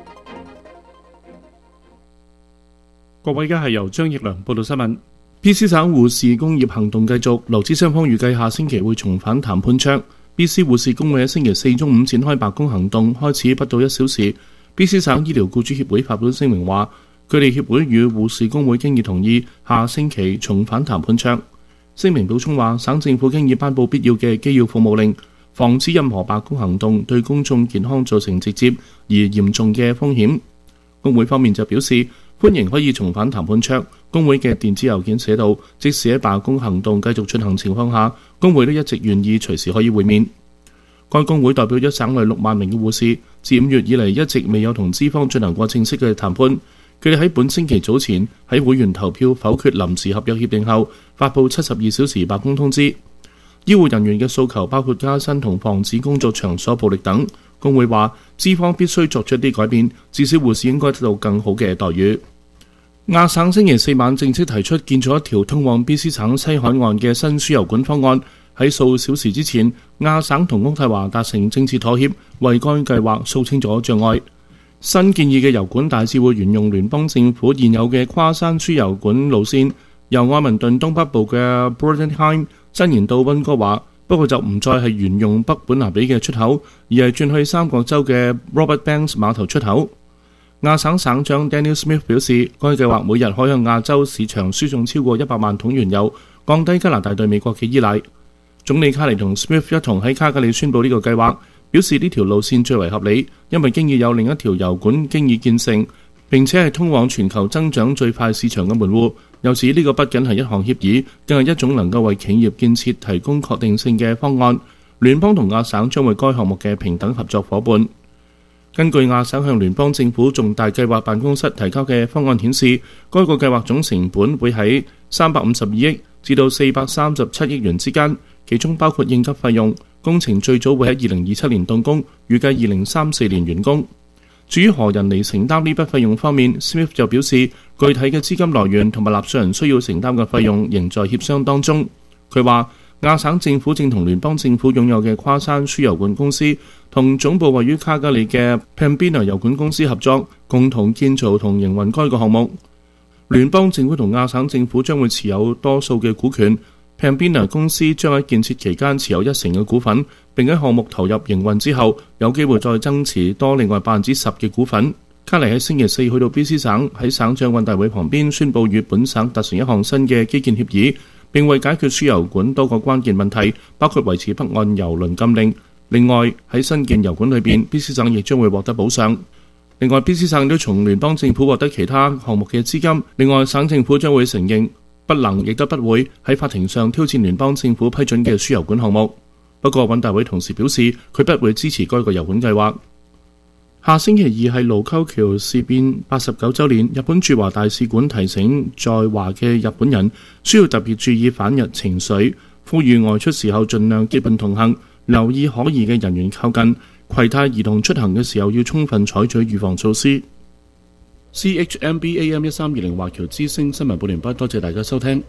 各位，而家係由張奕良報道新聞。B C 省護士工業行動繼續，勞資雙方預計下星期會重返談判桌。B C 護士工會喺星期四中午展開罷工行動，開始不到一小時。B C 省醫療僱主協會發表聲明話，佢哋協會與護士工會經已同意下星期重返談判桌。聲明補充話，省政府經已頒布必要嘅機要服務令，防止任何罷工行動對公眾健康造成直接而嚴重嘅風險。工會方面就表示歡迎可以重返談判桌。工會嘅電子郵件寫道，即使喺罷工行動繼續進行情況下，工會都一直願意隨時可以會面。該工會代表咗省內六萬名嘅護士，自五月以嚟一直未有同資方進行過正式嘅談判。佢哋喺本星期早前喺會員投票否決臨時合約協定後，發布七十二小時罷工通知。醫護人員嘅訴求包括加薪同防止工作場所暴力等。工會話，資方必須作出一啲改變，至少護士應該得到更好嘅待遇。亞省星期四晚正式提出建造一條通往 B C 省西海岸嘅新輸油管方案。喺數小時之前，亞省同渥太華達成政治妥協，為該計劃掃清咗障礙。新建議嘅油管大致會沿用聯邦政府現有嘅跨山輸油管路線，由愛民頓東北部嘅 Brodenheim 伸延到溫哥華，不過就唔再係沿用北本拿比嘅出口，而係轉去三角洲嘅 Robert Banks 碼頭出口。亞省省長 Daniel Smith 表示，該計劃每日可向亞洲市場輸送超過一百萬桶原油，降低加拿大對美國嘅依賴。總理卡尼同 Smith 一同喺卡加里宣布呢個計劃，表示呢條路線最為合理，因為經已有另一條油管經已建成，並且係通往全球增長最快市場嘅門戶。由此呢個不僅係一項協議，更係一種能夠為企業建設提供確定性嘅方案。聯邦同亞省將為該項目嘅平等合作夥伴。根據亞省向聯邦政府重大計劃辦公室提交嘅方案顯示，該個計劃總成本會喺三百五十二億至到四百三十七億元之間。其中包括應急費用，工程最早會喺二零二七年動工，預計二零三四年完工。至於何人嚟承擔呢筆費用方面 ，Smith 就表示，具體嘅資金來源同埋納稅人需要承擔嘅費用仍在協商當中。佢話，亞省政府正同聯邦政府擁有嘅跨山輸油管公司同總部位於卡加里嘅 Pembina 油管公司合作，共同建造同營運該個項目。聯邦政府同亞省政府將會持有多數嘅股權。Pembina 公司將喺建設期間持有一成嘅股份，並喺項目投入營運之後，有機會再增持多另外百分之十嘅股份。卡尼喺星期四去到 B C 省，喺省長運大會旁邊宣布與本省達成一項新嘅基建協議，並為解決輸油管多個關鍵問題，包括維持北岸油輪禁令。另外喺新建油管裏邊 ，B C 省亦將會獲得補償。另外 ，B C 省都從聯邦政府獲得其他項目嘅資金。另外，省政府將會承認不能亦都不會喺法庭上挑戰聯邦政府批准嘅輸油管項目。不過，運大會同時表示，佢不會支持該個油管計劃。下星期二係盧溝橋事變八十九週年，日本駐華大使館提醒在華嘅日本人需要特別注意反日情緒，呼籲外出時候盡量結伴同行，留意可疑嘅人員靠近，攜帶兒童出行嘅時候要充分採取預防措施。C H M B A M 一三二零華僑之聲新聞報完畢，多謝大家收聽。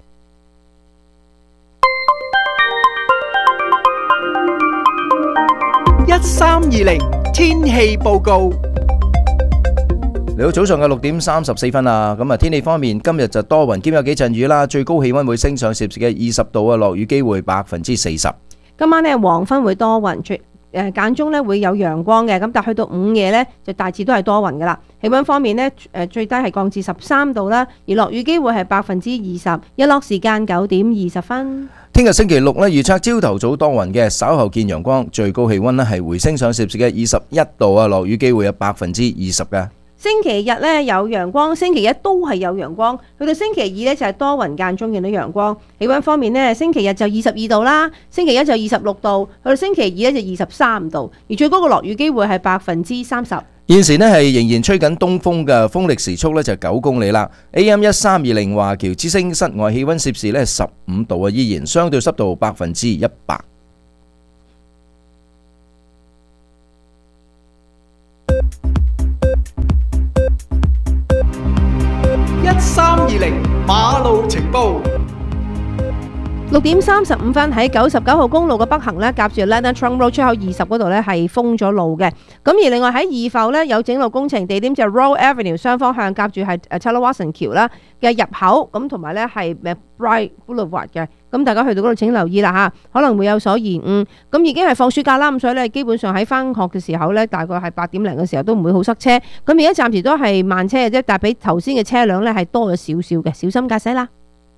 一三二零天氣報告。 嚟到早上嘅六點三十四分啊，咁啊天氣方面，今日就多雲兼有幾陣雨啦，最高氣溫會升上攝氏嘅二十度啊，落雨機會百分之四十。 今晚呢黃昏會多雲， 誒間中咧會有陽光嘅，咁但係去到午夜咧就大致都係多雲噶啦。氣溫方面咧，誒最低係降至十三度啦，而落雨機會係百分之二十，日落時間九點二十分。 聽日星期六咧，預測朝頭早多雲嘅，稍後見陽光，最高氣溫咧係回升上攝氏嘅二十一度啊，落雨機會有百分之二十嘅。 星期日咧有陽光，星期一都係有陽光，去到星期二咧就係多雲間中見到陽光。氣溫方面咧，星期日就二十二度啦，星期一就二十六度，去到星期二咧就二十三度，而最高嘅落雨機會係百分之三十。 現時呢係仍然吹緊東風嘅，風力時速呢就九公里啦。A M 一三二零華僑之聲室外氣溫攝氏呢十五度啊，依然相對濕度百分之一百。 一三二零馬路情報。 六點三十五分喺九十九號公路嘅北行咧，夾住 Lennon Trunk Road 出口二十嗰度咧係封咗路嘅。咁而另外喺二埠咧有整路工程，地點就係 Royal Avenue 雙方向夾住係 Taylor Watson 橋啦嘅入口，咁同埋咧係 Bright Boulevard 嘅。咁大家去到嗰度請留意啦嚇，可能會有所延誤。咁已經係放暑假啦，咁所以咧基本上喺翻學嘅時候咧，大概係八點零嘅時候都唔會好塞車。咁而家暫時都係慢車嘅啫，但係比頭先嘅車輛咧係多咗少少嘅，小心駕駛啦。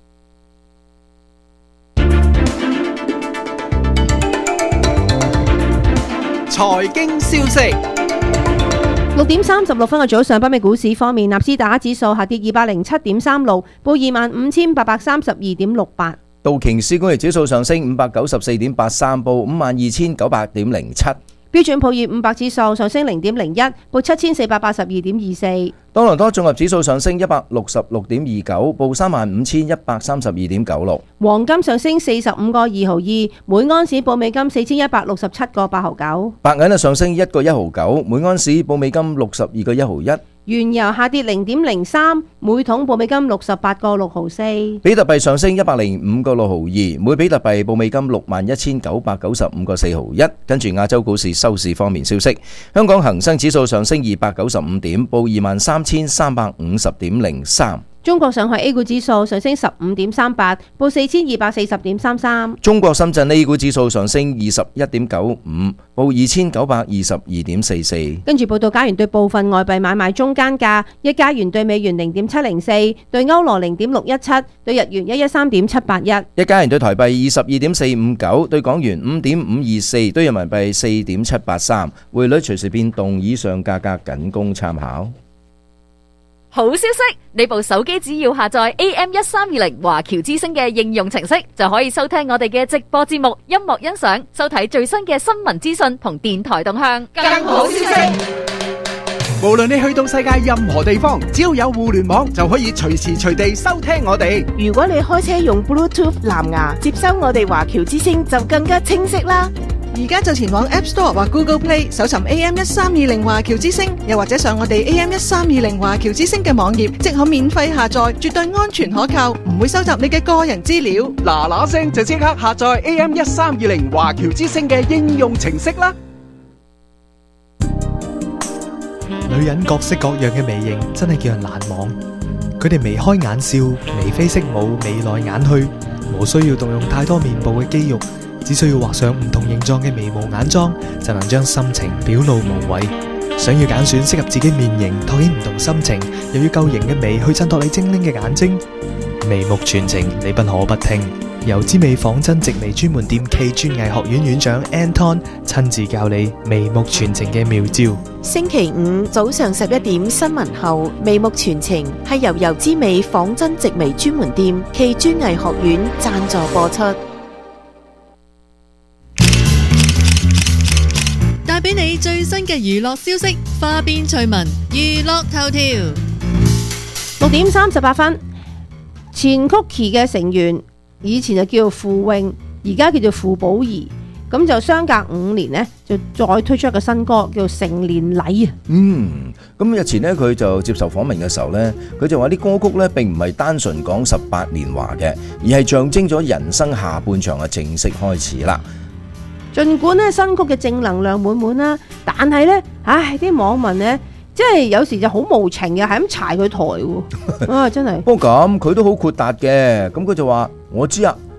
財經消息。 六點三十六分嘅早上，北美股市方面，納斯達克指數下跌二百零七點三六，報二萬五千八百三十二點六八。 道瓊斯工業指數上升五百九十四點八三，報五萬二千九百點零七。 標準普爾五百指數上升零點零一，報七千四百八十二點二四。 多倫多綜合指數上升一百六十六點二九，報三萬五千一百三十二點九六。 黃金上升四十五個二毫二，每安士報美金四千一百六十七個八毫九。 白銀啊上升一個一毫九，每安士報美金六十二個一毫一。 原油下跌零點零三，每桶報美金六十八個六毫四。 比特幣上升一百零五個六毫二，每比特幣報美金六萬一千九百九十五個四毫一。跟住亞洲股市收市方面消息，香港恒生指數上升二百九十五點，報二萬三千三百五十點零三。 中國上海 A 股指數上升十五點三八，報四千二百四十點三三。 中國深圳 A 股指數上升二十一點九五，報二千九百二十二點四四。 跟住報道，加元對部分外幣買賣中間價：一加元對美元零點七零四，對歐羅零點六一七，對日元一一三點七八一。 一加元對台幣二十二點四五九，對港元五點五二四，對人民幣四點七八三。匯率隨時變動，以上價格僅供參考。 好消息！你部手機只要下載 A M 一三二零華僑之聲嘅應用程式，就可以收聽我哋嘅直播節目、音樂欣賞、收睇最新嘅新聞資訊同電台動向。 更好消息！無論你去到世界任何地方，只要有互聯網，就可以隨時隨地收聽我哋。 如果你開車用 Bluetooth 藍牙接收我哋華僑之聲，就更加清晰啦。 而家就前往 App Store 或 Google Play 搜尋 A M 一三二零華僑之聲，又或者上我哋 A M 一三二零華僑之聲嘅網頁，即可免費下載，絕對安全可靠，唔會收集你嘅個人資料。 嗱嗱聲就即刻下載 A M 一三二零華僑之聲嘅應用程式啦！ 女人各式各樣嘅眉形真係叫人難忘，佢哋眉開眼笑、眉飛色舞、眉來眼去，無需要動用太多面部嘅肌肉，只需要畫上唔同形狀嘅眉毛眼妝，就能將心情表露無遺。想要揀選適合自己面型，托起唔同心情，又要夠型嘅眉去襯托你精靈嘅眼睛，眉目傳情你不可不聽。由之美仿真直眉專門店暨專藝學院院長 Anton 親自教你眉目傳情嘅妙招。 星期五早上十一點新聞後，眉目傳情係由由之美仿真直眉專門店暨專藝學院贊助播出。 帶俾你最新嘅娛樂消息，花邊趣聞，娛樂頭條。 六點三十八分，前 Cookie 嘅成員以前就叫傅穎，而家叫做傅寶儀，咁就相隔五年呢，就再推出一個新歌叫做《成年禮》啊。 嗯，咁日前呢，佢就接受訪問嘅時候呢，佢就話啲歌曲呢並唔係單純講十八年華嘅，而係象徵咗人生下半場嘅正式開始啦。 儘管咧新曲嘅正能量滿滿啦，但係咧，唉，啲網民咧，即係有時就好無情嘅，係咁柴佢台喎，啊，真係。 不過咁佢都好豁達嘅，咁佢就話：我知啊，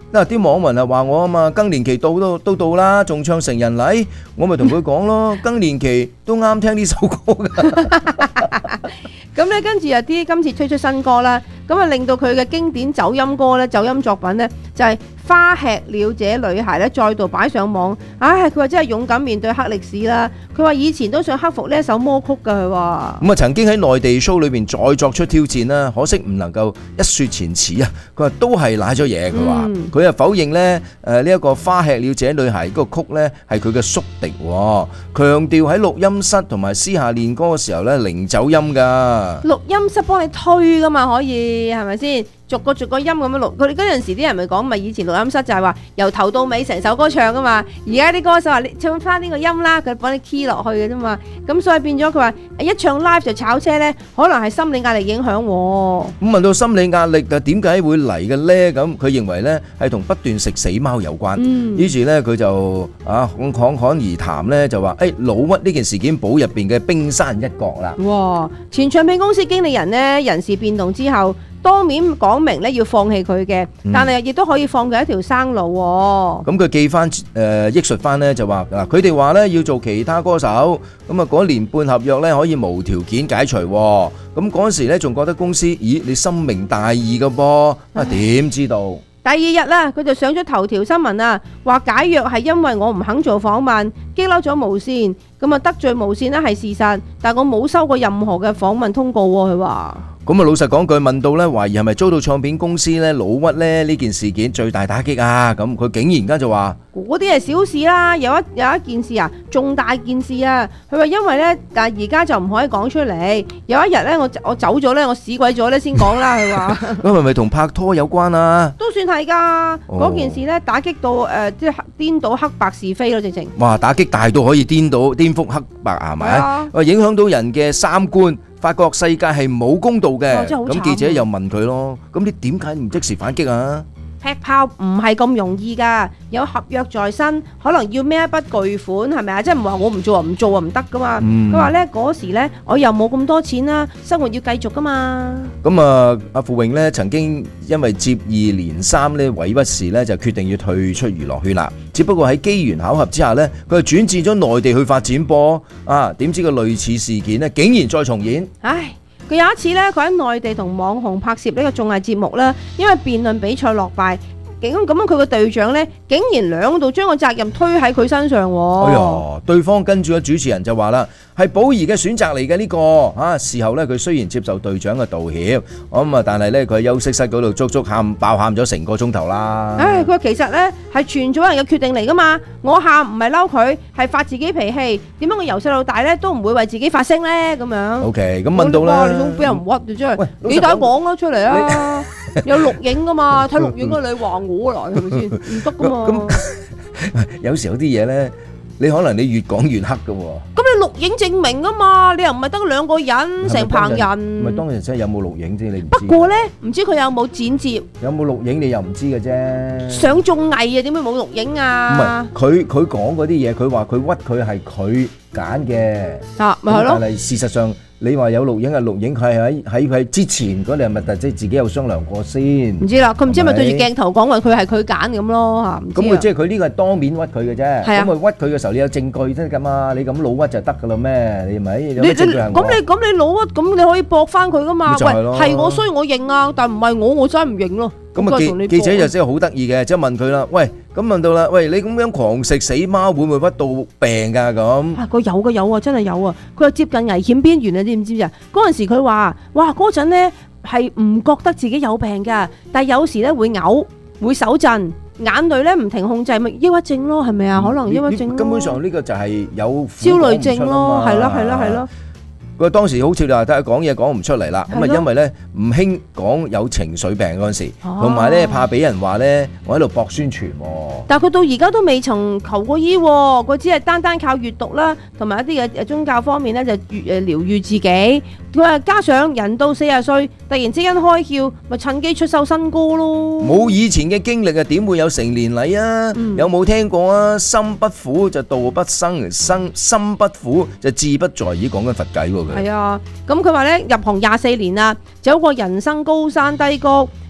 嗱啲網民啊話我啊嘛，更年期到都都到啦，仲唱成人禮，我咪同佢講咯，更年期都啱聽呢首歌㗎。 咁咧，跟住有啲今次推出新歌啦，咁啊令到佢嘅經典走音歌咧、走音作品咧，就係、是《花吃了這女孩》咧，再度擺上網。唉，佢話真係勇敢面對黑歷史啦。佢話以前都想克服呢一首魔曲㗎，佢話。 咁啊，曾經喺內地 show 裏邊再作出挑戰啦，可惜唔能夠一雪前恥啊！佢話都係賴咗嘢，佢話佢啊否認咧誒呢一個《花吃了這女孩》嗰個曲咧係佢嘅宿敵，強調喺錄音室同埋私下練歌嘅時候咧零走音㗎。 錄音室幫你推噶嘛，可以係咪先？逐個逐個音咁樣錄。佢哋嗰陣時啲人咪講，咪以前錄音室就係話由頭到尾成首歌唱噶嘛。而家啲歌手話你唱翻呢個音啦，佢幫你 key 落去嘅啫嘛。咁所以變咗佢話一唱 live 就炒車咧，可能係心理壓力影響。咁問到心理壓力啊，點解會嚟嘅咧？咁佢認為咧係同不斷食死貓有關。嗯、於是咧佢就啊侃侃而談咧，就話誒老屈呢件事件簿入邊嘅冰山一角啦。 哇！前唱片公司經理人咧人事變動之後，當面講明咧要放棄佢嘅，但係亦都可以放佢一條生路。 咁佢記翻誒憶述翻咧就話嗱，佢哋話咧要做其他歌手，咁啊嗰年半合約咧可以無條件解除。咁嗰時咧仲覺得公司，咦你深明大義嘅噃，啊點知道？ 第二日啦，佢就上咗頭條新聞啦，話解約係因為我唔肯做訪問，激嬲咗無線，咁啊得罪無線咧係事實，但我冇收過任何嘅訪問通告喎，佢話。 咁啊，老實講句，問到咧，懷疑係咪遭到唱片公司咧老屈咧呢件事件最大打擊啊？咁佢竟然間就話嗰啲係小事啦，有一有一件事啊，重大件事啊。佢話因為咧，但係而家就唔可以講出嚟。有一日咧，我我走咗咧，我死鬼咗咧先講啦。佢話咁係咪同拍拖有關啊？ 都算係㗎。嗰件事咧打擊到誒，即係顛倒黑白是非咯，直情。 哇！打擊大到可以顛倒顛覆黑白啊？係咪啊？哇！影響到人嘅三觀。發覺世界係冇公道嘅，咁記者又問佢咯，咁你點解唔即時反擊啊？ 劈炮唔係咁容易㗎，有合約在身，可能要孭一筆巨款，係咪啊？即係唔係話我唔做啊，唔做啊唔得㗎嘛。佢話咧嗰時咧，我又冇咁多錢啦，生活要繼續㗎嘛。 咁啊，阿傅穎咧曾經因為接二連三咧委屈事咧，就決定要退出娛樂圈啦。只不過喺機緣巧合之下咧，佢就轉戰咗內地去發展噃。啊，點知個類似事件咧，竟然再重演。 唉！佢有一次咧，佢喺內地同網紅拍攝呢個綜藝節目啦，因為辯論比賽落敗，竟咁樣佢個隊長咧，竟然兩度將個責任推喺佢身上。 哎呀，對方跟住個主持人就話啦，係寶儀嘅選擇嚟嘅呢個啊。事後咧，佢雖然接受隊長嘅道歉，咁啊，但係咧佢喺休息室嗰度足足喊爆喊咗成個鐘頭啦。 唉，佢話其實咧係全組人嘅決定嚟噶嘛，我喊唔係嬲佢，係發自己脾氣。點解我由細到大咧都唔會為自己發聲咧？咁樣。 O K，咁問到咧， 你想俾人屈就真係，你大講啦出嚟啊！有錄影噶嘛，睇錄影嘅你話我嚟係咪先？唔得噶嘛。 咁有時有啲嘢咧，你可能你越講越黑噶喎。 咁你錄影證明啊嘛，你又唔係得兩個人，成棚人。 唔係當日真係有冇錄影啫？你唔知。 不過咧，唔知佢有冇剪接。 有冇錄影你又唔知嘅啫。 上綜藝啊，點解冇錄影啊？ 唔係，佢佢講嗰啲嘢，佢話佢屈佢係佢揀嘅。 啊，咪係咯。 但係事實上。你話有錄影係錄影，佢係喺喺佢之前嗰啲係咪即係自己有商量過先？ 唔知啦，佢唔知係咪對住鏡頭講話佢係佢揀咁咯嚇。 咁佢即係佢呢個係當面屈佢嘅啫。咁佢屈佢嘅時候，你有證據啫㗎嘛？你咁老屈就得㗎啦咩？你咪有咩證據係我？ 咁你咁你老屈，咁你可以駁翻佢㗎嘛？喂，係我衰我認啊，但唔係我，我真係唔認咯。 咁啊記記者就真係好得意嘅，即係問佢啦，喂，咁問到啦，喂，你咁樣狂食死貓會唔會屈到病㗎咁？ 啊，佢有嘅有啊，真係有啊，佢係接近危險邊緣啊，知唔知啊？嗰陣時佢話，哇，嗰陣咧係唔覺得自己有病㗎，但係有時咧會嘔，會手震，眼淚咧唔停控制，咪抑鬱症咯，係咪啊？可能抑鬱症咯。 根本上呢個就係有焦慮症咯，係咯係咯係咯。 佢當時好似你話得講嘢講唔出嚟啦，咁啊因為咧唔興講有情緒病嗰陣時，同埋咧怕俾人話咧我喺度搏宣傳。 但係佢到而家都未曾求過醫，佢只係單單靠閱讀啦，同埋一啲嘅宗教方面咧就誒療愈自己。佢話加上人到四十歲，突然之間開竅，咪趁機出首新歌咯。 冇以前嘅經歷啊，點會有成年禮啊？嗯、有冇聽過啊？心不苦就道不生，生心不苦就志不在矣。講緊佛偈喎。 係啊，咁佢話咧入行廿四年啦，走過人生高山低谷，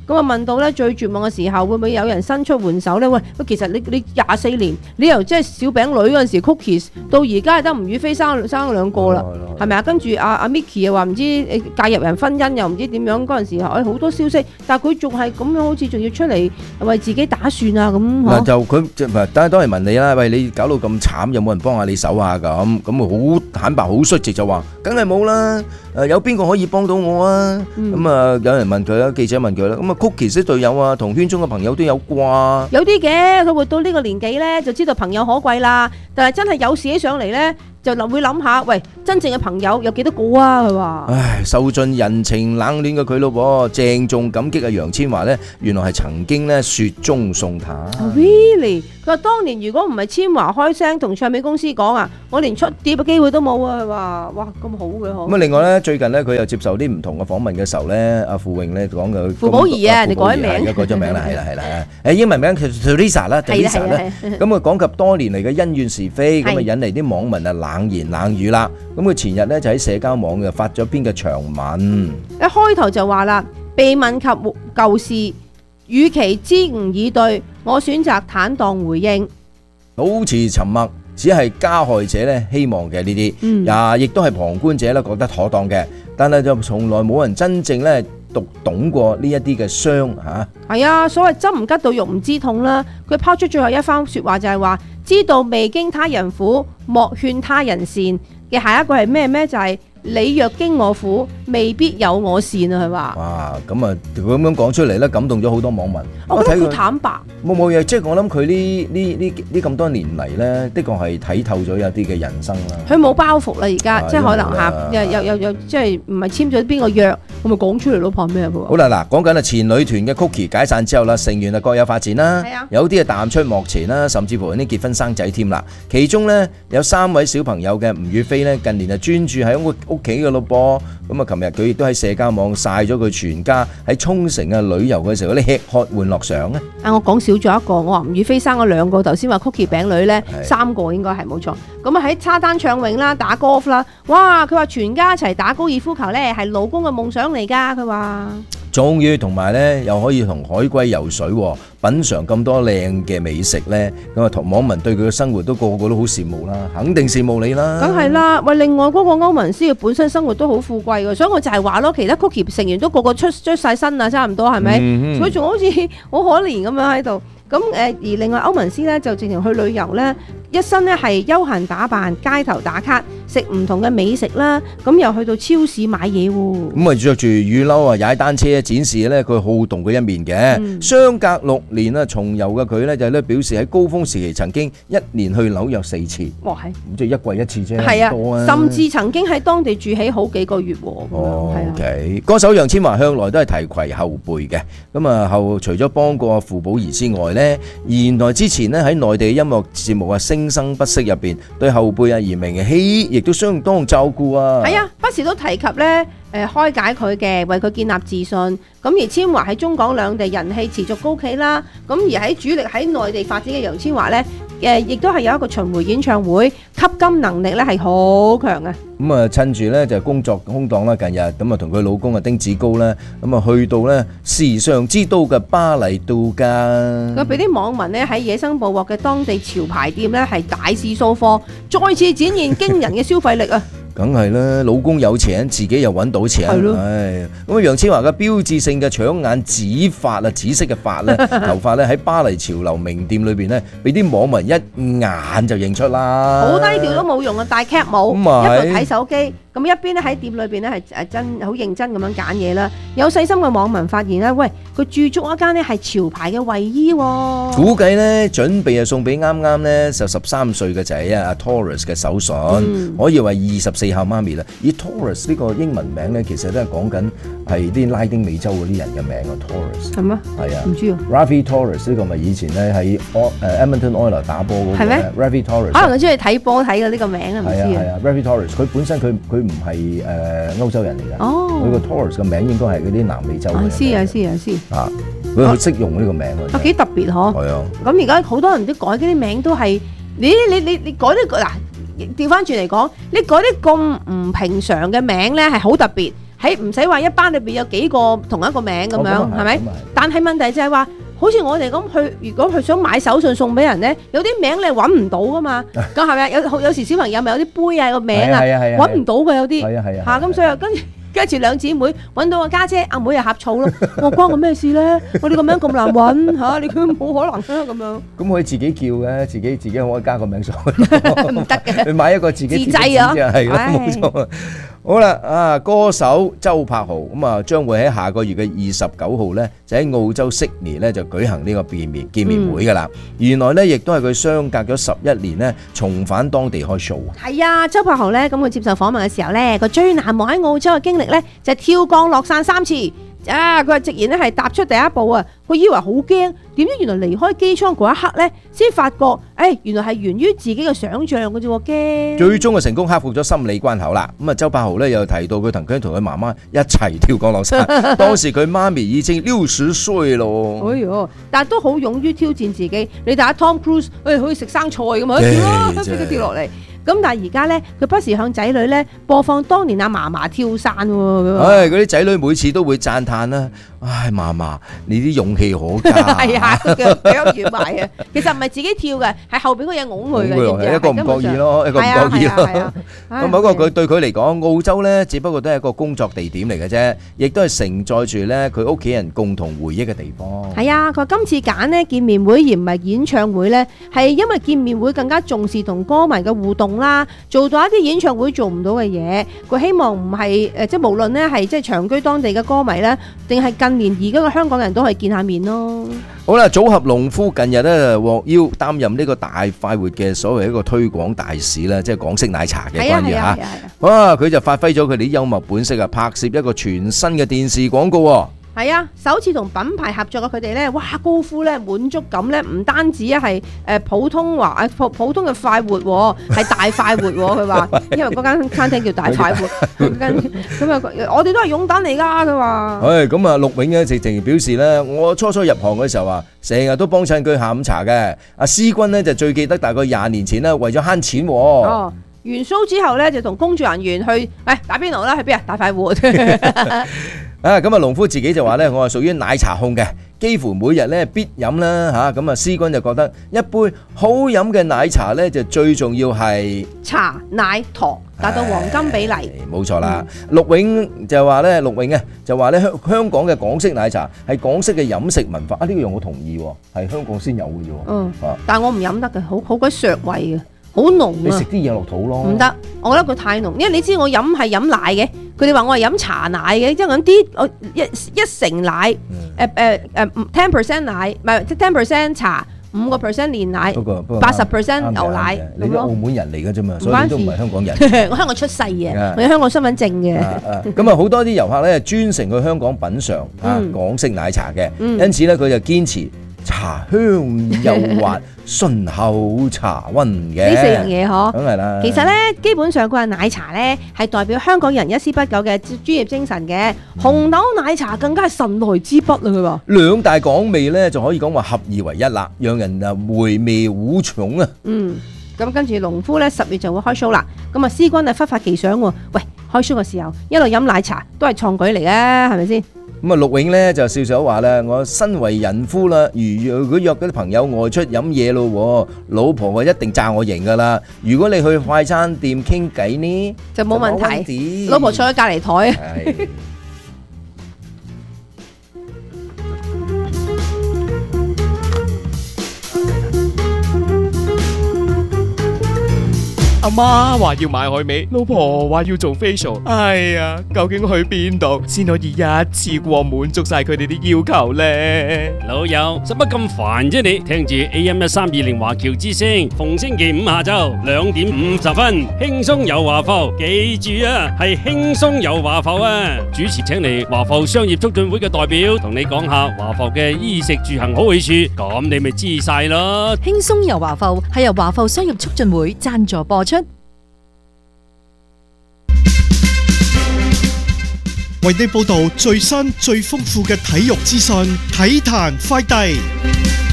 咁啊問到咧最絕望嘅時候，會唔會有人伸出援手咧？喂，其實你你廿四年，你由即係小餅女嗰陣時 Cookies 到而家係得吳雨霏生生咗兩個啦，係咪啊？跟住阿阿 Micky 又話唔知介入人婚姻又唔知點樣嗰陣時候，誒好多消息，但係佢仲係咁樣，好似仲要出嚟為自己打算啊咁。嗱就佢即係當然當然問你啦，喂你搞到咁慘，有冇人幫下你手啊咁？咁好坦白好率直就話，梗係冇啦。誒有邊個可以幫到我啊？咁啊有人問佢啦，記者問佢啦，咁啊 Cookies 啲隊友啊，同圈中嘅朋友都有啩？ 有啲嘅，佢活到呢個年紀咧，就知道朋友可貴啦。但係真係有事起上嚟咧，就諗會諗下，喂，真正嘅朋友有幾多個啊？佢話： 唉，受盡人情冷暖嘅佢咯噃，鄭重感激啊楊千嬅咧，原來係曾經咧雪中送炭。 Really？佢話當年如果唔係千嬅開聲同唱片公司講啊，我連出碟嘅機會都冇啊！佢話：哇，咁好嘅嗬。 咁啊，另外咧，最近咧佢又接受啲唔同嘅訪問嘅時候咧，阿傅穎咧講佢傅寶儀啊，你改名， 而家改咗名啦，係啦係啦，誒英文名叫 Teresa 啦 ，Teresa 咧，咁啊講及多年嚟嘅恩怨是非，咁啊引嚟啲網民啊冷言冷語啦。咁佢前日咧就喺社交網就發咗篇嘅長文， 一開頭就話啦，被問及舊事，與其支吾以對，我選擇坦蕩回應， 保持沉默，只係加害者咧希望嘅呢啲，啊亦都係旁觀者咧覺得妥當嘅，但係就從來冇人真正咧讀懂過呢一啲嘅傷嚇。 係啊，所謂針唔吉到肉唔知痛啦。佢拋出最後一番説話就係話，知道未經他人苦，莫勸他人善嘅下一個係咩咩？就係、是。你若經我苦，未必有我善啊！佢話。 哇，咁啊，佢咁樣講出嚟咧，感動咗好多網民。 我覺得佢坦白。 冇冇嘢，即係我諗佢呢呢呢呢咁多年嚟咧，的確係睇透咗有啲嘅人生啦。 佢冇包袱啦，而家即係可能嚇，又又又又即係唔係簽咗邊個約，我咪講出嚟咯，怕咩喎？ 好啦，嗱，講緊啊前女團嘅 Cookie 解散之後啦，成員啊各有發展啦，有啲啊淡出幕前啦，甚至乎有啲結婚生仔添啦。其中咧有三位小朋友嘅吳雨霏咧，近年啊專注喺屋屋企嘅咯噃。咁啊，琴日佢亦都喺社交網曬咗佢全家喺沖繩啊旅遊嘅時候啲吃喝玩樂相咧。 啊，我講少咗一個，我話吳雨霏生咗兩個，頭先話 Cookie 餅女咧三個應該係冇錯。咁啊喺沙灘暢泳啦，打 golf 啦，哇！佢話全家一齊打高爾夫球咧，係老公嘅夢想嚟㗎。佢話終於同埋咧又可以同海龜游水，品嚐咁多靚嘅美食咧，咁啊同網民對佢嘅生活都個個都好羨慕啦，肯定羨慕你啦。 梗係啦，喂！另外嗰個歐文詩嘅本身生活都好富貴嘅，所以我就係話咯，其他 Cookie 成員都個個出出曬身啊，差唔多係咪？佢仲、嗯、好似好可憐咁樣喺度。咁誒，而另外歐文詩咧就直情去旅遊咧，一身咧係休閒打扮，街頭打卡，食唔同嘅美食啦，咁又去到超市買嘢喎。 咁啊着住雨褸啊，踩單車展示咧佢好動嘅一面嘅。嗯、相隔六年啊，重遊嘅佢咧就咧表示喺高峰時期曾經一年去紐約四次。哇，係咁即係一季一次啫， 係啊， 多啊， 甚至曾經喺當地住起好幾個月喎。 哦，OK，歌手楊千嬅向來都係提攜後輩嘅。咁啊後除咗幫過傅寶儀之外咧。原來之前咧喺內地音樂節目啊《聲生不息》入邊，對後輩啊嚴明熙亦都相當照顧啊。 係啊，不時都提及咧，誒開解佢嘅，為佢建立自信。咁而千嬅喺中港兩地人氣持續高企啦。咁而喺主力喺內地發展嘅楊千嬅咧，誒亦都係有一個巡迴演唱會，吸金能力咧係好強嘅。 咁啊，趁住咧就工作空檔啦，近日咁啊同佢老公啊丁子高咧，咁啊去到咧時尚之都嘅巴黎度假。 佢俾啲網民咧喺野生捕獲嘅當地潮牌店咧係大肆掃貨，再次展現驚人嘅消費力啊！ 梗係啦，老公有錢，自己又揾到錢，係咯。唉，咁啊，楊千嬅嘅標誌性嘅搶眼紫髮啊，紫色嘅髮咧，頭髮咧喺巴黎潮流名店裏邊咧，俾啲網民一眼就認出啦。 好低調都冇用啊，戴 cap 帽，一路睇手機，咁一邊咧喺店裏邊咧係誒真好認真咁樣揀嘢啦。有細心嘅網民發現咧，喂，佢駐足一間咧係潮牌嘅衛衣喎。 估計咧準備係送俾啱啱咧就十三歲嘅仔啊 Taurus 嘅手信，嗯、可以話二十四孝媽咪啦。而 Taurus 呢個英文名咧，其實都係講緊係啲拉丁美洲嗰啲人嘅名啊。Taurus 係咩？ 係啊， 唔知啊。 Raffi Taurus 呢個咪以前咧喺誒 Edmonton Oilers 打波嗰個咧 Raffi Taurus。 可能佢中意睇波睇嘅呢個名啊，唔知啊。 係啊 Raffi Taurus 佢本身佢佢唔係誒歐洲人嚟㗎。哦。佢個 Taurus 嘅名應該係嗰啲南美洲嘅。 係啊，係啊，係啊。 啊，佢好識用呢個名㗎。 啊，幾特別嗬。 係啊。 咁而家好多人都改嗰啲名都係，你你你你改啲嗱。調翻轉嚟講，你改啲咁唔平常嘅名咧，係好特別， 喺唔使話一班裏邊有幾個同一個名咁樣，係咪？但係問題就係話，好似我哋咁去，如果佢想買手信送俾人咧，有啲名你係揾唔到噶嘛？咁係咪？有有時小朋友咪有啲杯啊個名啊，揾唔到嘅有啲嚇，咁所以跟住。跟住兩姊妹揾到個家姐，阿妹又呷醋咯。我關我咩事咧？我哋個名咁難揾嚇，你佢冇可能啦咁樣。 咁可以自己叫嘅，自己自己可以加個名上去。 唔得嘅， 你買一個自己自製啊， 係啦，冇錯。好啦，啊歌手周柏豪咁啊，將會喺下個月嘅二十九號咧，就喺澳洲悉尼咧就舉行呢個見面見面會㗎啦。原來咧亦都係佢相隔咗十一年咧，重返當地開 show。 係啊，周柏豪咧咁佢接受訪問嘅時候咧，個最難忘喺澳洲嘅經歷咧就係跳降落傘三次。啊！佢話直言咧係踏出第一步啊，佢以為好驚，點知原來離開機艙嗰一刻咧，先發覺，誒、哎、原來係源於自己嘅想像嘅啫喎，驚。 最終嘅成功克服咗心理關口啦。咁啊，周柏豪咧又提到佢曾經同佢媽媽一齊跳降落傘，當時佢媽咪已經六十歲咯。 哎呦！但係都好勇於挑戰自己。你睇下 Tom Cruise，誒可以食生菜咁啊，跳啦，飛佢跌落嚟。咁但係而家咧，佢不時向仔女咧播放當年阿嫲嫲跳傘喎。 唉，嗰啲仔女每次都會讚嘆啦。唉，嫲嫲，你啲勇氣可嘉。係啊，佢腳腳軟埋啊。其實唔係自己跳嘅，係後邊嗰嘢拱佢嘅。 係一個唔覺意咯，一個唔覺意咯。咁不過佢對佢嚟講，澳洲咧只不過都係一個工作地點嚟嘅啫，亦都係承載住咧佢屋企人共同回憶嘅地方。 係啊，佢話今次揀呢見面會而唔係演唱會咧，係因為見面會更加重視同歌迷嘅互動啦，做到一啲演唱會做唔到嘅嘢。佢希望唔係誒，即係無論咧係即係長居當地嘅歌迷咧，定係近年而家嘅香港人都可以見下面咯。 好啦，組合農夫近日咧獲邀擔任呢個大快活嘅所謂一個推廣大使啦，即係港式奶茶嘅關於嚇。哇！佢就發揮咗佢哋啲幽默本色啊，拍攝一個全新嘅電視廣告喎。 係啊，首次同品牌合作嘅佢哋咧，哇高呼咧滿足感咧，唔單止係誒普通話誒普普通嘅快活，係大快活。佢話因為嗰間餐廳叫大快活，咁啊我哋都係勇膽嚟㗎。佢話， 誒咁啊，陸永咧直情表示咧，我初初入行嘅時候啊，成日都幫襯佢下午茶嘅。阿思君咧就最記得大概廿年前咧，為咗慳錢。 哦，完 show 之後咧就同工作人員去誒打邊爐啦，去邊啊？大快活。 啊，咁啊，農夫自己就話咧，我係屬於奶茶控嘅，幾乎每日咧必飲啦嚇。咁啊，思君就覺得一杯好飲嘅奶茶咧，就最重要係茶奶糖達到黃金比例。 冇錯啦，陸永就話咧，陸永啊就話咧香香港嘅港式奶茶係港式嘅飲食文化啊，呢個樣我同意喎，係香港先有嘅啫喎。 嗯，但係我唔飲得嘅，好好鬼削胃嘅。好濃啊！ 你食啲嘢落肚咯。 唔得，我覺得佢太濃，因為你知我飲係飲奶嘅，佢哋話我係飲茶奶嘅，即係飲啲我一一成奶，誒誒誒 ten percent 奶，唔係即 ten percent 茶，五個 percent 煉奶，八十 percent 牛奶。 你都澳門人嚟嘅啫嘛，所以你都唔係香港人。 我香港出世嘅，我有香港身份證嘅。 咁啊，好多啲遊客咧專程去香港品嚐啊港式奶茶嘅，因此咧佢就堅持茶香幼滑。順口茶溫嘅呢四樣嘢嗬， 梗係啦。 其實咧，基本上佢話奶茶咧係代表香港人一絲不苟嘅專業精神嘅，紅豆奶茶更加係神來之筆啊！佢話兩大港味咧就可以講話合二為一啦，讓人啊回味無窮啊！ 嗯，咁跟住農夫咧十月就會開 show 啦，咁啊思君啊忽發奇想喎，喂開 show 嘅時候一路飲奶茶都係創舉嚟嘅，係咪先？ 咁啊，陸永咧就笑笑話咧，我身為人夫啦，如果約嗰啲朋友外出飲嘢咯，老婆啊一定讚我型噶啦。如果你去快餐店傾偈呢， 就冇問題，老婆坐喺隔離台。 阿媽話要買海味，老婆話要做 facial， 哎呀，究竟去邊度先可以一次過滿足晒佢哋啲要求呢？ 老友，使乜咁煩啫你？聽住 A M 一三二零華僑之聲，逢星期五下晝兩點五十分，輕鬆有華埠，記住啊，係輕鬆有華埠啊！主持請嚟華埠商業促進會嘅代表，同你講下華埠嘅衣食住行好去處，咁你咪知晒咯。 輕鬆有華埠係由華埠商業促進會贊助播出。 為你報道最新最豐富嘅體育資訊，體壇快遞。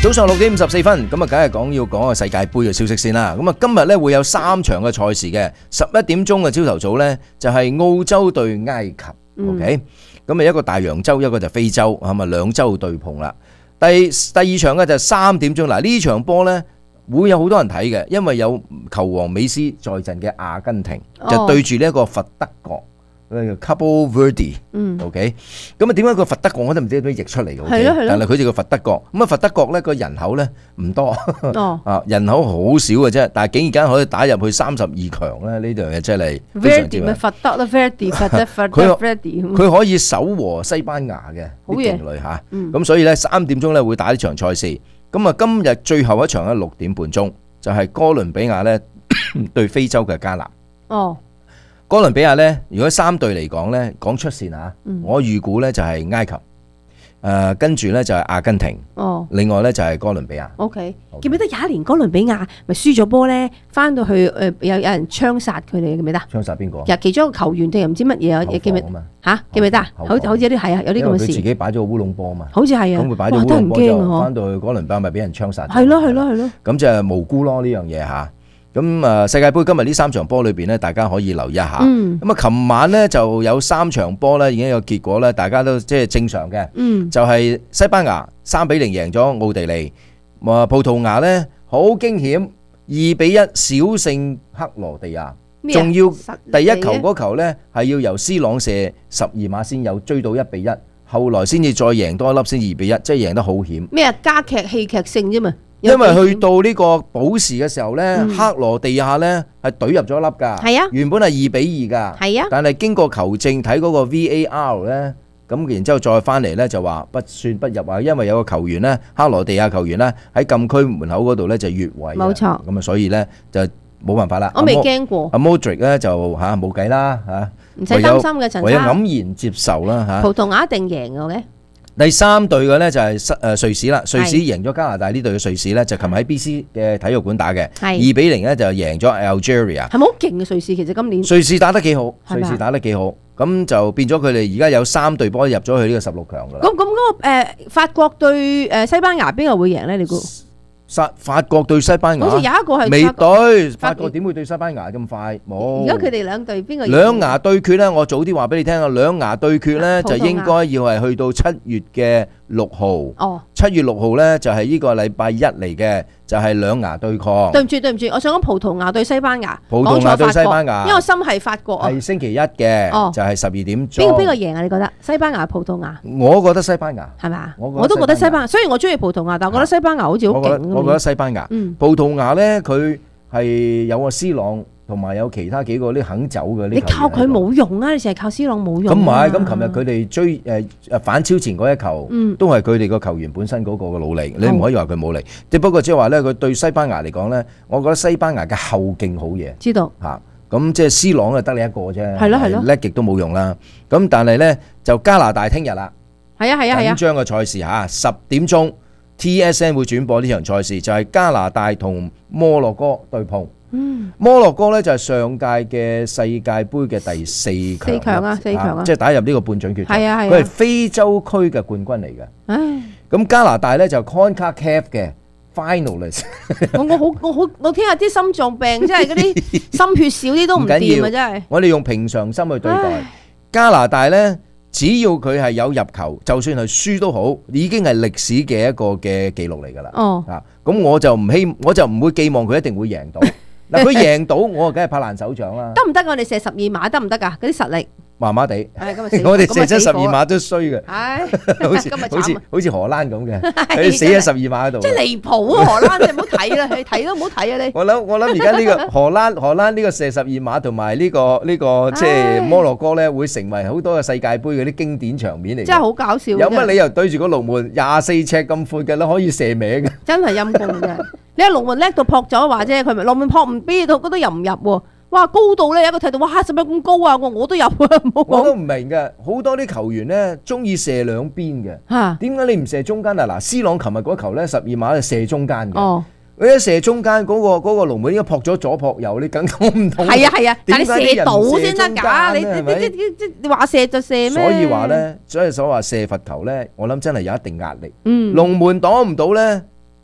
早上六點五十四分，咁啊，梗係講要講個世界盃嘅消息先啦。咁啊，今日咧會有三場嘅賽事嘅，十一點鐘嘅朝頭早咧就係澳洲對埃及、嗯、，OK， 咁啊一個大洋洲，一個就非洲，係咪兩洲對碰啦？第第二場嘅就係三點鐘，嗱呢場波咧會有好多人睇嘅，因為有球王美斯在陣嘅阿根廷、哦、就對住呢一個佛德國。Cabo Verde，嗯 ，OK， 咁啊點解個佛德國我都唔知點樣譯出嚟嘅，係咯係咯，但係佢哋個佛德國，咁啊佛德國咧個人口咧唔多，哦，啊人口好少嘅啫，但係竟然間可以打入去三十二強咧，呢樣嘢真係非常之。Verdi 咪佛德啦 ，Verdi 佛德佛德 Verdi， 佢可以守和西班牙嘅啲勁旅嚇，咁所以咧三點鐘咧會打呢場賽事，咁啊今日最後一場咧六點半鐘就係哥倫比亞咧對非洲嘅加納。哦。哥倫比亞咧，如果三隊嚟講咧，講出線啊，嗯、我預估咧就係埃及，誒、呃，跟住咧就係阿根廷，哦，另外咧就係哥倫比亞。O K， 記唔記得有一年哥倫比亞咪輸咗波咧，翻到去誒、呃、有有人槍殺佢哋，記唔記得？槍殺邊個？其實其中一個球員定係唔知乜嘢啊？記唔記得？嚇，記唔記得啊？好好似有啲係啊，有啲咁嘅事。佢自己擺咗個烏龍波啊嘛。好似係啊。咁佢擺咗烏龍波就翻到去哥倫比亞咪俾人槍殺。係咯係咯係咯。咁就係無辜咯呢樣嘢嚇。咁啊，世界盃今日呢三場波裏邊咧，大家可以留意一下。咁啊，琴晚咧就有三場波咧，已經有結果咧，大家都即係正常嘅。嗯，就係西班牙三比零贏咗奧地利，啊葡萄牙咧好驚險二比一小勝克羅地亞，仲要第一球嗰球咧係要由 C 朗射十二碼先有追到一比一，後來先至再贏多一粒先二比一，即係贏得好險。咩啊？加劇戲劇性啫嘛。因為去到呢個補時嘅時候咧，嗯、克羅地亞咧係懟入咗一粒㗎，係啊，原本係二比二㗎，係啊，但係經過球證睇嗰個 V A R 咧，咁然之後再翻嚟咧就話不算不入啊，因為有個球員咧，克羅地亞球員咧喺禁區門口嗰度咧就越位，冇錯，咁啊所以咧就冇辦法啦。我未驚過。阿 Modric 咧就嚇冇計啦嚇，唔使擔心嘅陳生，唯有黯然接受啦嚇。葡萄牙一定贏嘅。第三隊嘅咧就係誒瑞士啦，瑞士贏咗加拿大呢隊嘅瑞士咧，就琴日喺 B C 嘅體育館打嘅，二比零咧就贏咗 Algeria。係咪好勁嘅瑞士？其實今年瑞士打得幾好，瑞士打得幾好，咁就變咗佢哋而家有三隊波入咗去呢個十六強噶啦。咁咁嗰個誒法國對誒西班牙邊個會贏咧？你估？法國對西班牙，好似有一個係未對，法國點會對西班牙咁快？冇。而家佢哋兩隊邊個？兩牙對決咧，我早啲話俾你聽啊！兩牙對決咧就應該要係去到七月嘅六號。哦。七月六號咧就係呢個禮拜一嚟嘅，就係兩牙對抗。對唔住對唔住，我想講葡萄牙對西班牙。葡萄牙對西班牙，因為我心係法國啊。係星期一嘅，就係十二點鐘。邊個邊個贏啊？你覺得西班牙、葡萄牙？我覺得西班牙係咪？我都覺得西班牙。雖然我中意葡萄牙，但我覺得西班牙好似好勁。我覺得西班牙，嗯、葡萄牙咧佢係有個 C 朗，同埋有其他幾個啲肯走嘅。你靠佢冇用啊！你成日靠 C 朗冇用。咁唔係，咁琴日佢哋追誒誒反超前嗰一球，嗯、都係佢哋個球員本身嗰個嘅努力。你唔可以話佢冇力。只、嗯、不過即係話咧，佢對西班牙嚟講咧，我覺得西班牙嘅後勁好嘢。知道嚇，咁即係 C 朗啊，得你一個啫。係咯係咯，叻極都冇用啦。咁但係咧就加拿大聽日啦。係啊係啊係啊！緊張嘅賽事嚇，十點鐘。T S N 會轉播呢場賽事，就係加拿大同摩洛哥對碰。嗯，摩洛哥咧就係上屆嘅世界盃嘅第四強。四強啊，四強啊，即係打入呢個半準決賽。係啊係啊，佢係非洲區嘅冠軍嚟嘅。唉，咁加拿大咧就 CONCACAF 嘅 finalist。我我好我好我聽下啲心臟病，即係嗰啲心血少啲都唔掂啊！真係。我哋用平常心去對待加拿大咧。只要佢係有入球，就算係輸都好，已經係歷史嘅一個嘅記錄嚟㗎啦。哦，啊，咁我就唔希，我就唔會寄望佢一定會贏到。嗱，佢贏到，我梗係拍爛手掌啦。得唔得？我哋射十二碼得唔得㗎？嗰啲實力。麻麻地，我哋射咗十二碼都衰嘅，好似好似好似荷蘭咁嘅，佢死喺十二碼度，即係離譜啊！荷蘭你唔好睇啦，你睇都唔好睇啊！你我諗我諗而家呢個荷蘭荷蘭呢個射十二碼同埋呢個呢個即係摩洛哥咧，會成為好多嘅世界盃嗰啲經典場面嚟。真係好搞笑！有乜理由對住個龍門廿四尺咁闊嘅咧，可以射歪嘅？真係陰公嘅，你話龍門叻到撲咗話啫，佢咪龍門撲唔邊度，覺得又唔入喎。哇，高度咧，有一個睇到，哇，使乜咁高啊？我我都有啊，冇講。我都唔明嘅，好多啲球員咧中意射兩邊嘅。嚇，點解你唔射中間啊？嗱，C 朗琴日嗰球咧十二碼係射中間嘅。哦，佢一射中間嗰個嗰個龍門應該撲咗左撲右，你梗講唔通。係啊係啊，但係你射到先得㗎，你你你你你話射就射咩？所以話咧，所以所話射罰球咧，我諗真係有一定壓力。嗯，龍門擋唔到咧。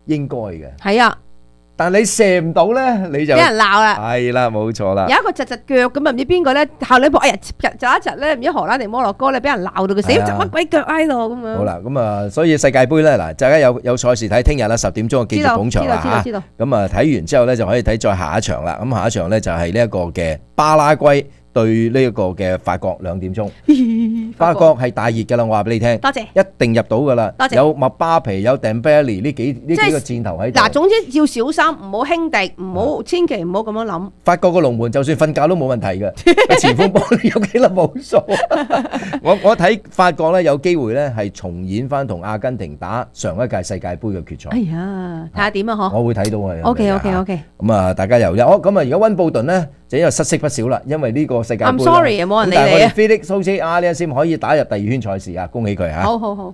應該嘅。 係啊。 但你射唔到咧，你就俾人鬧啦。 係啦，冇錯啦。 有一個窒窒腳咁啊，唔知邊個咧後兩步，哎呀，窒窒一窒咧，唔知荷蘭定摩洛哥咧，俾人鬧到佢死，窒乜鬼腳喺度咁樣。 好啦，咁啊，所以世界盃咧嗱，大家有有賽事睇，聽日啦十點鐘記住捧場啦嚇。咁啊，睇完之後咧就可以睇再下一場啦。咁下一場咧就係呢一個嘅巴拉圭對呢一個嘅法國兩點鐘。法國係大熱㗎啦，我話俾你聽。 多謝。 一定入到㗎啦。 多謝。 有麥巴皮，有鄧貝利呢幾呢幾個箭頭喺度。 嗱，總之要小心，唔好輕敵，唔好千祈唔好咁樣諗。 法國個龍門就算瞓覺都冇問題嘅，前鋒波有幾粒冇數。我我睇法國咧有機會咧係重演翻同阿根廷打上一屆世界盃嘅決賽。 哎呀，睇下點啊嗬！ 我會睇到係。 O K O K O K。 咁啊，大家又有哦，咁啊，而家溫布頓咧就因為失色不少啦，因為呢個世界盃。 I'm sorry，冇人理你啊。 但係我哋 Felix Auger-Aliassime先可以打入第二圈賽事啊，恭喜佢嚇！ 好好好。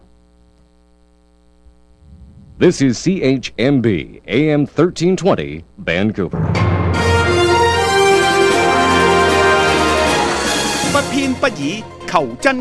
This is C H M B A M thirteen twenty Vancouver。 不偏不倚，求真